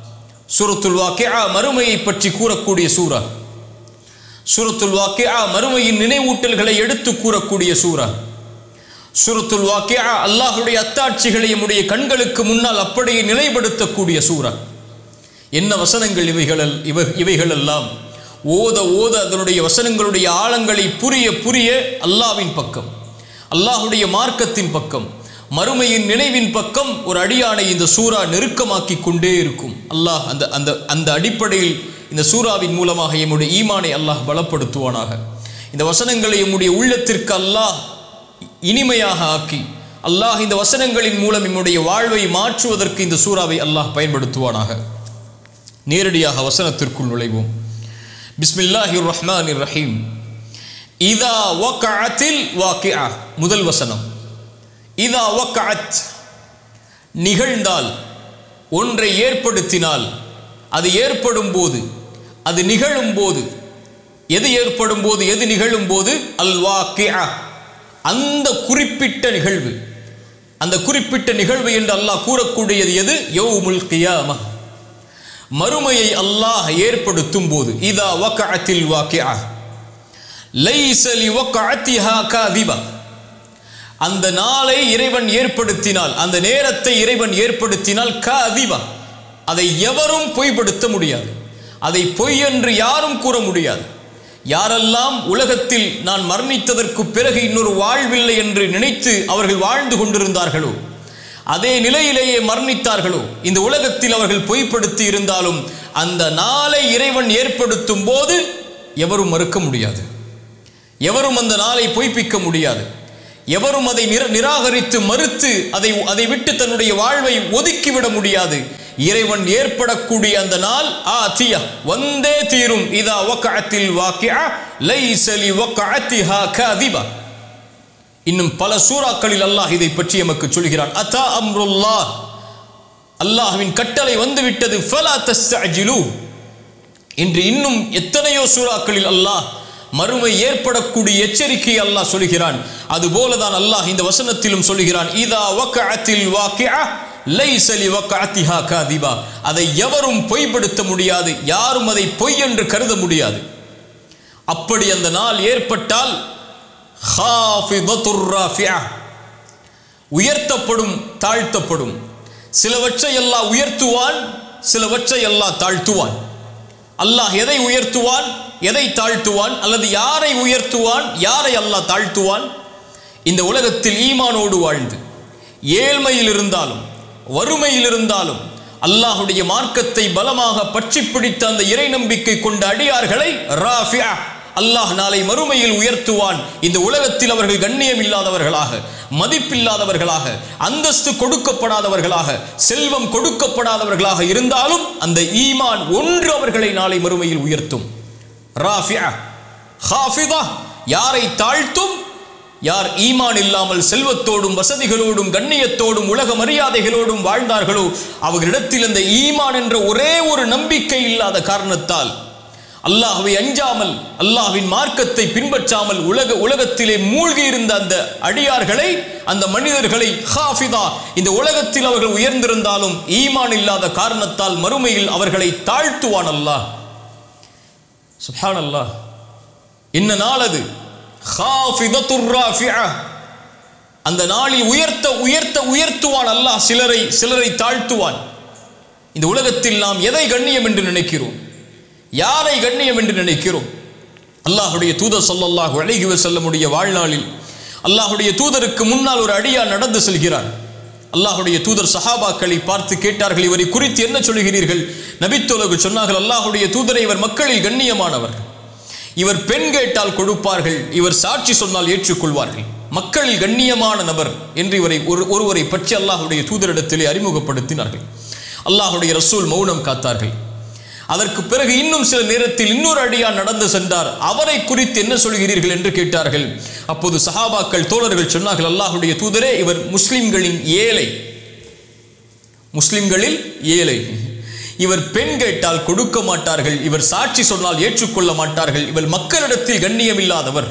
சூரத்துல் வாக்கிஆ மறுமையை பற்றி கூறக்கூடிய சூரா. சூரத்துல் வாக்கிஆ மறுமையின் நினைவூட்டல்களை எடுத்து கூறக்கூடிய சூரா. சூரத்துல் வாக்கிஆ அல்லாஹ்வுடைய அத்தாட்சிகளை நம்முடைய கண்களுக்கு முன்னால் அப்படியே நிலைப்படுத்தக்கூடிய சூரா. என்ன வசனங்கள் இவைகளெல்லாம் ஓத ஓத அதனுடைய வசனங்களுடைய ஆழங்களை புரிய புரிய அல்லாஹ்வின் பக்கம், அல்லாஹ்வுடைய மார்க்கத்தின் பக்கம், மறுமையின் நினைவின் பக்கம் ஒரு அடியானை இந்த சூரா நெருக்கமாக்கி கொண்டே இருக்கும். அல்லாஹ் அந்த அந்த அந்த அடிப்படையில் இந்த சூராவின் மூலமாக எம்முடைய ஈமானை அல்லாஹ் பலப்படுத்துவானாக. இந்த வசனங்களை எம்முடைய உள்ளத்திற்கு அல்லாஹ் இனிமையாக ஆக்கி அல்லாஹ் இந்த வசனங்களின் மூலம் நம்முடைய வாழ்வை மாற்றுவதற்கு இந்த சூராவை அல்லாஹ் பயன்படுத்துவானாக. நேரடியாக வசனத்திற்குள் நுழைவோம். பிஸ்மில்லாஹிர் ரஹ்மானிர் ரஹீம். இதா வக்அத்தில் வாக்கிஆ. முதல் வசனம். இதா வக்அத், நிகழ்ந்தால், ஒன்றை ஏற்படுத்தினால், அது ஏற்படும் போது, அது நிகழும் போது, எது ஏற்படும் போது, எது நிகழும் போது, அல் வாக்கிஆ, அந்த குறிப்பிட்ட நிகழ்வு. அந்த குறிப்பிட்ட நிகழ்வு என்று அல்லாஹ் கூறக்கூடியது எது? யௌமுல் கியாமah, மறுமையை அல்லாஹ் ஏற்படுத்தும் போது. இதா வக்அத்தில் வாக்கிஆ லைஸ லிவக்அத்திஹா காதிபா, அந்த நாளை இறைவன் ஏற்படுத்தினால், அந்த நேரத்தை இறைவன் ஏற்படுத்தினால், காதிபா, அதை எவரும் பொய்ப்படுத்த முடியாது, அதை பொய் என்று யாரும் கூற முடியாது. யாரெல்லாம் உலகத்தில் நான் மரணித்ததற்கு பிறகு இன்னொரு வாழ்வில்லை என்று நினைத்து அவர்கள் வாழ்ந்து கொண்டிருந்தார்களோ, அதே நிலையிலேயே மரணித்தார்களோ, இந்த உலகத்தில் அவர்கள் பொய்ப்படுத்தி இருந்தாலும் அந்த நாளை இறைவன் ஏற்படுத்தும் போது எவரும் மறுக்க முடியாது, எவரும் அந்த நாளை பொய்ப்பிக்க முடியாது, எவரும் அதை நிராகரித்து மறுத்து அதை விட்டு தன்னுடைய வாழ்வை ஒதுக்கிவிட முடியாது. இறைவன் ஏற்படக்கூடிய அந்த நாள் ஆதியா, வந்தே தீரும். இதா வக்அத்தில் வாக்கிஆ லைஸ லிவக்அத்திஹா காதிபா. இன்னும் பல சூறாக்களில் அல்லாஹ் இதை பற்றி நமக்கு சொல்கிறான். அதா அம்ருல்லாஹ், அல்லாஹ்வின் கட்டளை வந்துவிட்டது. ஃபலா தஸ்தஅஜிலு என்று இன்னும் எத்தனையோ சூறாக்களில் அல்லாஹ் மறுமை ஏற்படக்கூடிய எச்சரிக்கை அல்லாஹ் சொல்கிறான். அதுபோலதான் அல்லாஹ் இந்த வசனத்திலும் சொல்கிறான். இதா வக்அத்தில் வாக்கிஆ லைஸ லிவக்அத்திஹா காதிபா, அதை எவரும் பொய்ப்படுத்த முடியாது, யாரும் அதை பொய் என்று கருத முடியாது. அப்படி அந்த நாள் ஏற்பட்டால் ஹாஃபிதத்துர் ராஃபிஆ, உயர்த்தப்படும், தாழ்த்தப்படும். சிலவற்றை அல்லாஹ் உயர்த்துவான், சிலவற்றை அல்லாஹ் தாழ்த்துவான். அல்லாஹ் எதை உயர்த்துவான், எதை தாழ்த்துவான், அல்லது யாரை உயர்த்துவான், யாரை அல்லாஹ் தாழ்த்துவான்? இந்த உலகத்தில் ஈமானோடு வாழ்ந்து ஏழ்மையில் இருந்தாலும் வறுமையில் இருந்தாலும் அல்லாஹுடைய மார்க்கத்தை பலமாக பற்றி பிடித்த அந்த இறை நம்பிக்கை கொண்ட அடியார்களை ராஃபிஆ, அல்லாஹ் நாளை மறுமையில் உயர்த்துவான். இந்த உலகத்தில் அவர்கள் கண்ணியம் இல்லாதவர்களாக, மதிப்பில்லாதவர்களாக, அந்தஸ்து கொடுக்கப்படாதவர்களாக, செல்வம் கொடுக்கப்படாதவர்களாக இருந்தாலும் அந்த ஈமான் ஒன்று அவர்களை நாளை மறுமையில் உயர்த்தும். ராஃபிஆ. ஹாஃபிதா, யாரை தாழ்த்தும்? யார் ஈமான் இல்லாமல் செல்வத்தோடும் வசதிகளோடும் கண்ணியத்தோடும் உலக மரியாதைகளோடும் வாழ்ந்தார்களோ, அவர்களிடத்தில் அந்த ஈமான் என்ற ஒரே ஒரு நம்பிக்கை இல்லாத காரணத்தால், அல்லாஹ்வை அஞ்சாமல், அல்லாஹ்வின் மார்க்கத்தை பின்பற்றாமல் உலகத்திலே மூழ்கி இருந்த அந்த அடியார்களை, அந்த மனிதர்களை ஹாஃபிதா, இந்த உலகத்தில் அவர்கள் உயர்ந்திருந்தாலும் ஈமான் இல்லாத காரணத்தால் மறுமையில் அவர்களை தாழ்த்துவான் அல்லாஹ். சுப்ஹானல்லாஹ். என்ன நாள் அது? ஹாஃபிதத்துர் ராஃபிஆ. அந்த நாளில் உயர்த்துவான் அல்லாஹ். சிலரை தாழ்த்துவான். இந்த உலகத்தில் நாம் எதை கண்ணியம் என்று நினைக்கிறோம், யாரை கண்ணியம் என்று நினைக்கிறோம்? அல்லாஹுடைய தூதர் ஸல்லல்லாஹு அலைஹி வஸல்லமுடைய வாழ்நாளில் அல்லாஹுடைய தூதருக்கு முன்னால் ஒரு அடியார் நடந்து செல்கிறார். அல்லாஹுடைய தூதர் சஹாபாக்களை பார்த்து கேட்டார்கள், இவரை குறித்து என்ன சொல்கிறீர்கள்? நபித்தோலகு சொன்னார்கள், அல்லாஹுடைய தூதரை, இவர் மக்களில் கண்ணியமானவர், இவர் பெண் கேட்டால் கொடுப்பார்கள், இவர் சாட்சி சொன்னால் ஏற்றுக்கொள்வார்கள், மக்களில் கண்ணியமான நபர் என்று ஒருவரை பற்றி அல்லாஹுடைய தூதரிடத்திலே அறிமுகப்படுத்தினார்கள். அல்லாஹுடைய ரசூல் மௌனம் காத்தார்கள். அதற்கு பிறகு இன்னும் சில நேரத்தில் இன்னொரு அடியார் நடந்து சென்றார். அவரை குறித்து என்ன சொல்கிறீர்கள் என்று கேட்டார்கள். அப்போது சஹாபாக்கள் தோழர்கள் சொன்னார்கள், அல்லாஹுடைய தூதரே, இவர் முஸ்லிம்களின் ஏழை, முஸ்லிம்களில் ஏழை, இவர் பெண் கேட்டால் கொடுக்க மாட்டார்கள், இவர் சாட்சி சொன்னால் ஏற்றுக்கொள்ள மாட்டார்கள், இவர் மக்களிடத்தில் கண்ணியமில்லாதவர்.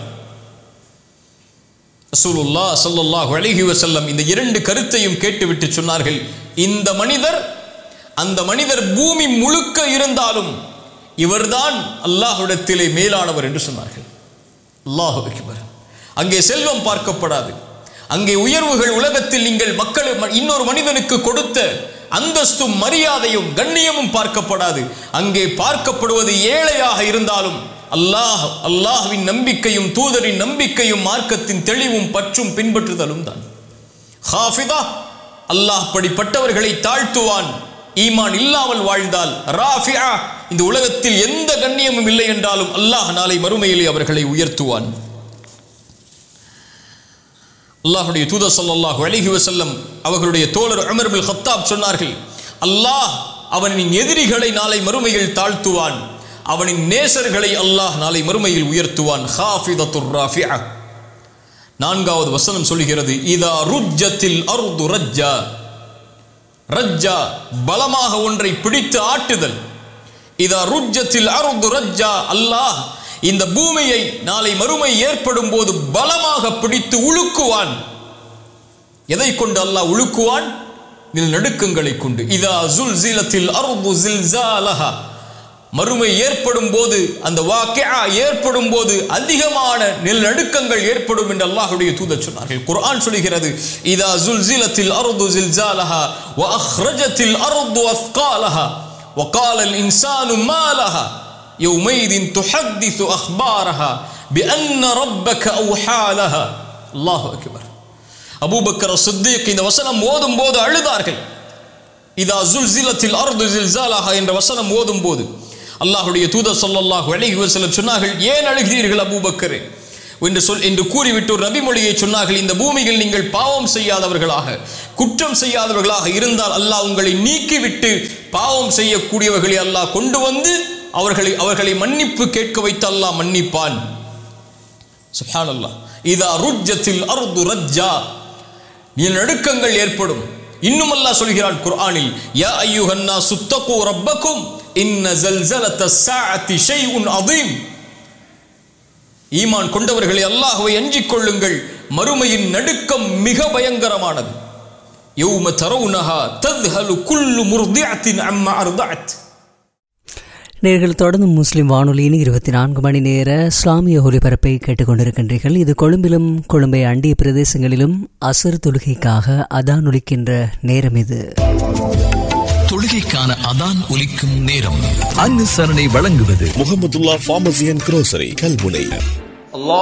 ரசூலுல்லாஹ் ஸல்லல்லாஹு அலைஹி வஸல்லம் இந்த இரண்டு கருத்தையும் கேட்டுவிட்டு சொன்னார்கள், இந்த மனிதர் அந்த மனிதர் பூமி முழுக்க இருந்தாலும் இவர்தான் அல்லாஹ்விடத்திலே மேலானவர் என்று சொன்னார்கள். அல்லாஹு அக்பர். அங்கே செல்வம் பார்க்கப்படாது, அங்கே உயர்வுகள், உலகத்தில் நீங்கள் மக்கள் இன்னொரு மனிதனுக்கு கொடுத்த அந்தஸ்தும் மரியாதையும் கண்ணியமும் பார்க்கப்படாது. அங்கே பார்க்கப்படுவது ஏழையாக இருந்தாலும் அல்லாஹ்வின் நம்பிக்கையும் தூதரின் நம்பிக்கையும் மார்க்கத்தின் தெளிவும் பற்றும் பின்பற்றுதலும் தான். ஹாஃபிதா, அல்லாஹ் படிப்பட்டவர்களை தாழ்த்துவான். ஈமான் இல்லாமல் வாழ்ந்தால் ராஃபிஆ, இந்த உலகத்தில் எந்த கண்ணியமும் இல்லை என்றாலும் அல்லாஹ் நாளை மறுமையிலே அவர்களை உயர்த்துவான். அல்லாஹ்வுடைய தூதர் ஸல்லல்லாஹு அலைஹி வஸல்லம் அவர்களுடைய தோழர் உமர் இப்னு கத்தாப் சொன்னார்கள், அல்லாஹ் அவனின் எதிரிகளை நாளை மறுமையில் தாழ்த்துவான், அவனின் நேசர்களை அல்லாஹ் நாளை மறுமையில் உயர்த்துவான். ஹாஃபிதத்துர் ராஃபிஆ. 4வது வசனம் சொல்கிறது, இதா ருஜ்ஜத்தில் அர்து ரஜ்ஜா. ரஜ்ஜா பலமாக ஒன்றை பிடித்து ஆட்டுதல். இதா ருஜ்ஜத்தில் அர்து ரஜ்ஜா, அல்லாஹ் இந்த பூமியை நாளை மறுமை ஏற்படும் போது பலமாக பிடித்து உழுக்குவான். எதை கொண்டு அல்லாஹ் உழுக்குவான்? நிலநடுக்கங்களை கொண்டு. இதா ஸுல்ஸிலத்தில் அர்து ஸில்ஸாலஹா, மறுமை ஏற்படும் போது, அந்த வாக்கிஆ ஏற்படும் போது அதிகமான நிலநடுக்கங்கள் ஏற்படும் என்று அல்லாஹ்வுடைய தூதர் சொன்னார்கள். குர்ஆன் சொல்கிறது, இதா ஸுல்ஸிலத்தில் அர்து ஸில்ஸாலஹா வ அக்ரஜத்தில் அர்து அஸ்காலஹா வ காலல் இன்சானு மா லஹா யௌமைதின் துஹத்திஸு அக்பாரஹா பிஅன்ன ரப்பக அவ்ஹா லஹா. அல்லாஹு அக்பர். அபூபக்கர் சித்தீக் இந்த வசனம் ஓதும் போது அழுதார்கள். இதா ஸுல்ஸிலத்தில் அர்து ஸில்ஸாலஹா என்ற வசனம் ஓதும் போது அல்லாஹ்வுடைய தூதர் ஸல்லல்லாஹு அலைஹி வஸல்லம் சொன்னார்கள், ஏன் அழுகிறீர்கள் அபூபக்கரே என்று கூறிவிட்டு ஒரு நபிமொழியை சொன்னார்கள், இந்த பூமியில் நீங்கள் பாவம் செய்யாதவர்களாக, குற்றம் செய்யாதவர்களாக இருந்தால் அல்லாஹ் உங்களை நீக்கிவிட்டு பாவம் செய்யக்கூடியவர்களை அல்லாஹ் கொண்டு வந்து அவர்களை மன்னிப்பு கேட்க வைத்து அல்லாஹ் மன்னிப்பான். சுப்ஹானல்லாஹ். இதா ருஜ்ஜத்தில் அர்து ரஜ்ஜா, நிலநடுக்கங்கள் ஏற்படும். இன்னும் அல்லாஹ் சொல்கிறான் குர்ஆனில், யா அய்யுஹன் நாஸு தகு ரப்பக்கும் இன்ன ஸல்ஸலத்தஸ் ஸாஅத்தி ஷைஉன் அதீம். ஈமான் கொண்டவர்களை அல்லாஹ்வை அஞ்சிக் கொள்ளுங்கள், மறுமையின் நடுக்கம் மிக பயங்கரமானது. யௌம தரவுனஹா தத்ஹலு குல்லு முர்திஅத்தின் அம்மா அர்தஅத். நேர்கள் தொடர்ந்து முஸ்லிம் வானொலியின் 24 மணி நேர இஸ்லாமிய ஒலிபரப்பை கேட்டுக்கொண்டிருக்கின்றீர்கள். இது கொழும்பிலும் கொழும்பை அண்டிய பிரதேசங்களிலும் அசர் தொழுகைக்காக அதான் ஒலிக்கின்ற நேரம். இது தொழுகைக்கான அதான் ஒலிக்கும் நேரம். அனுசரணை வழங்குவது முஹம்மதுல்லாஹ் ஃபார்மசி அண்ட் குரோசரி கல்முனை.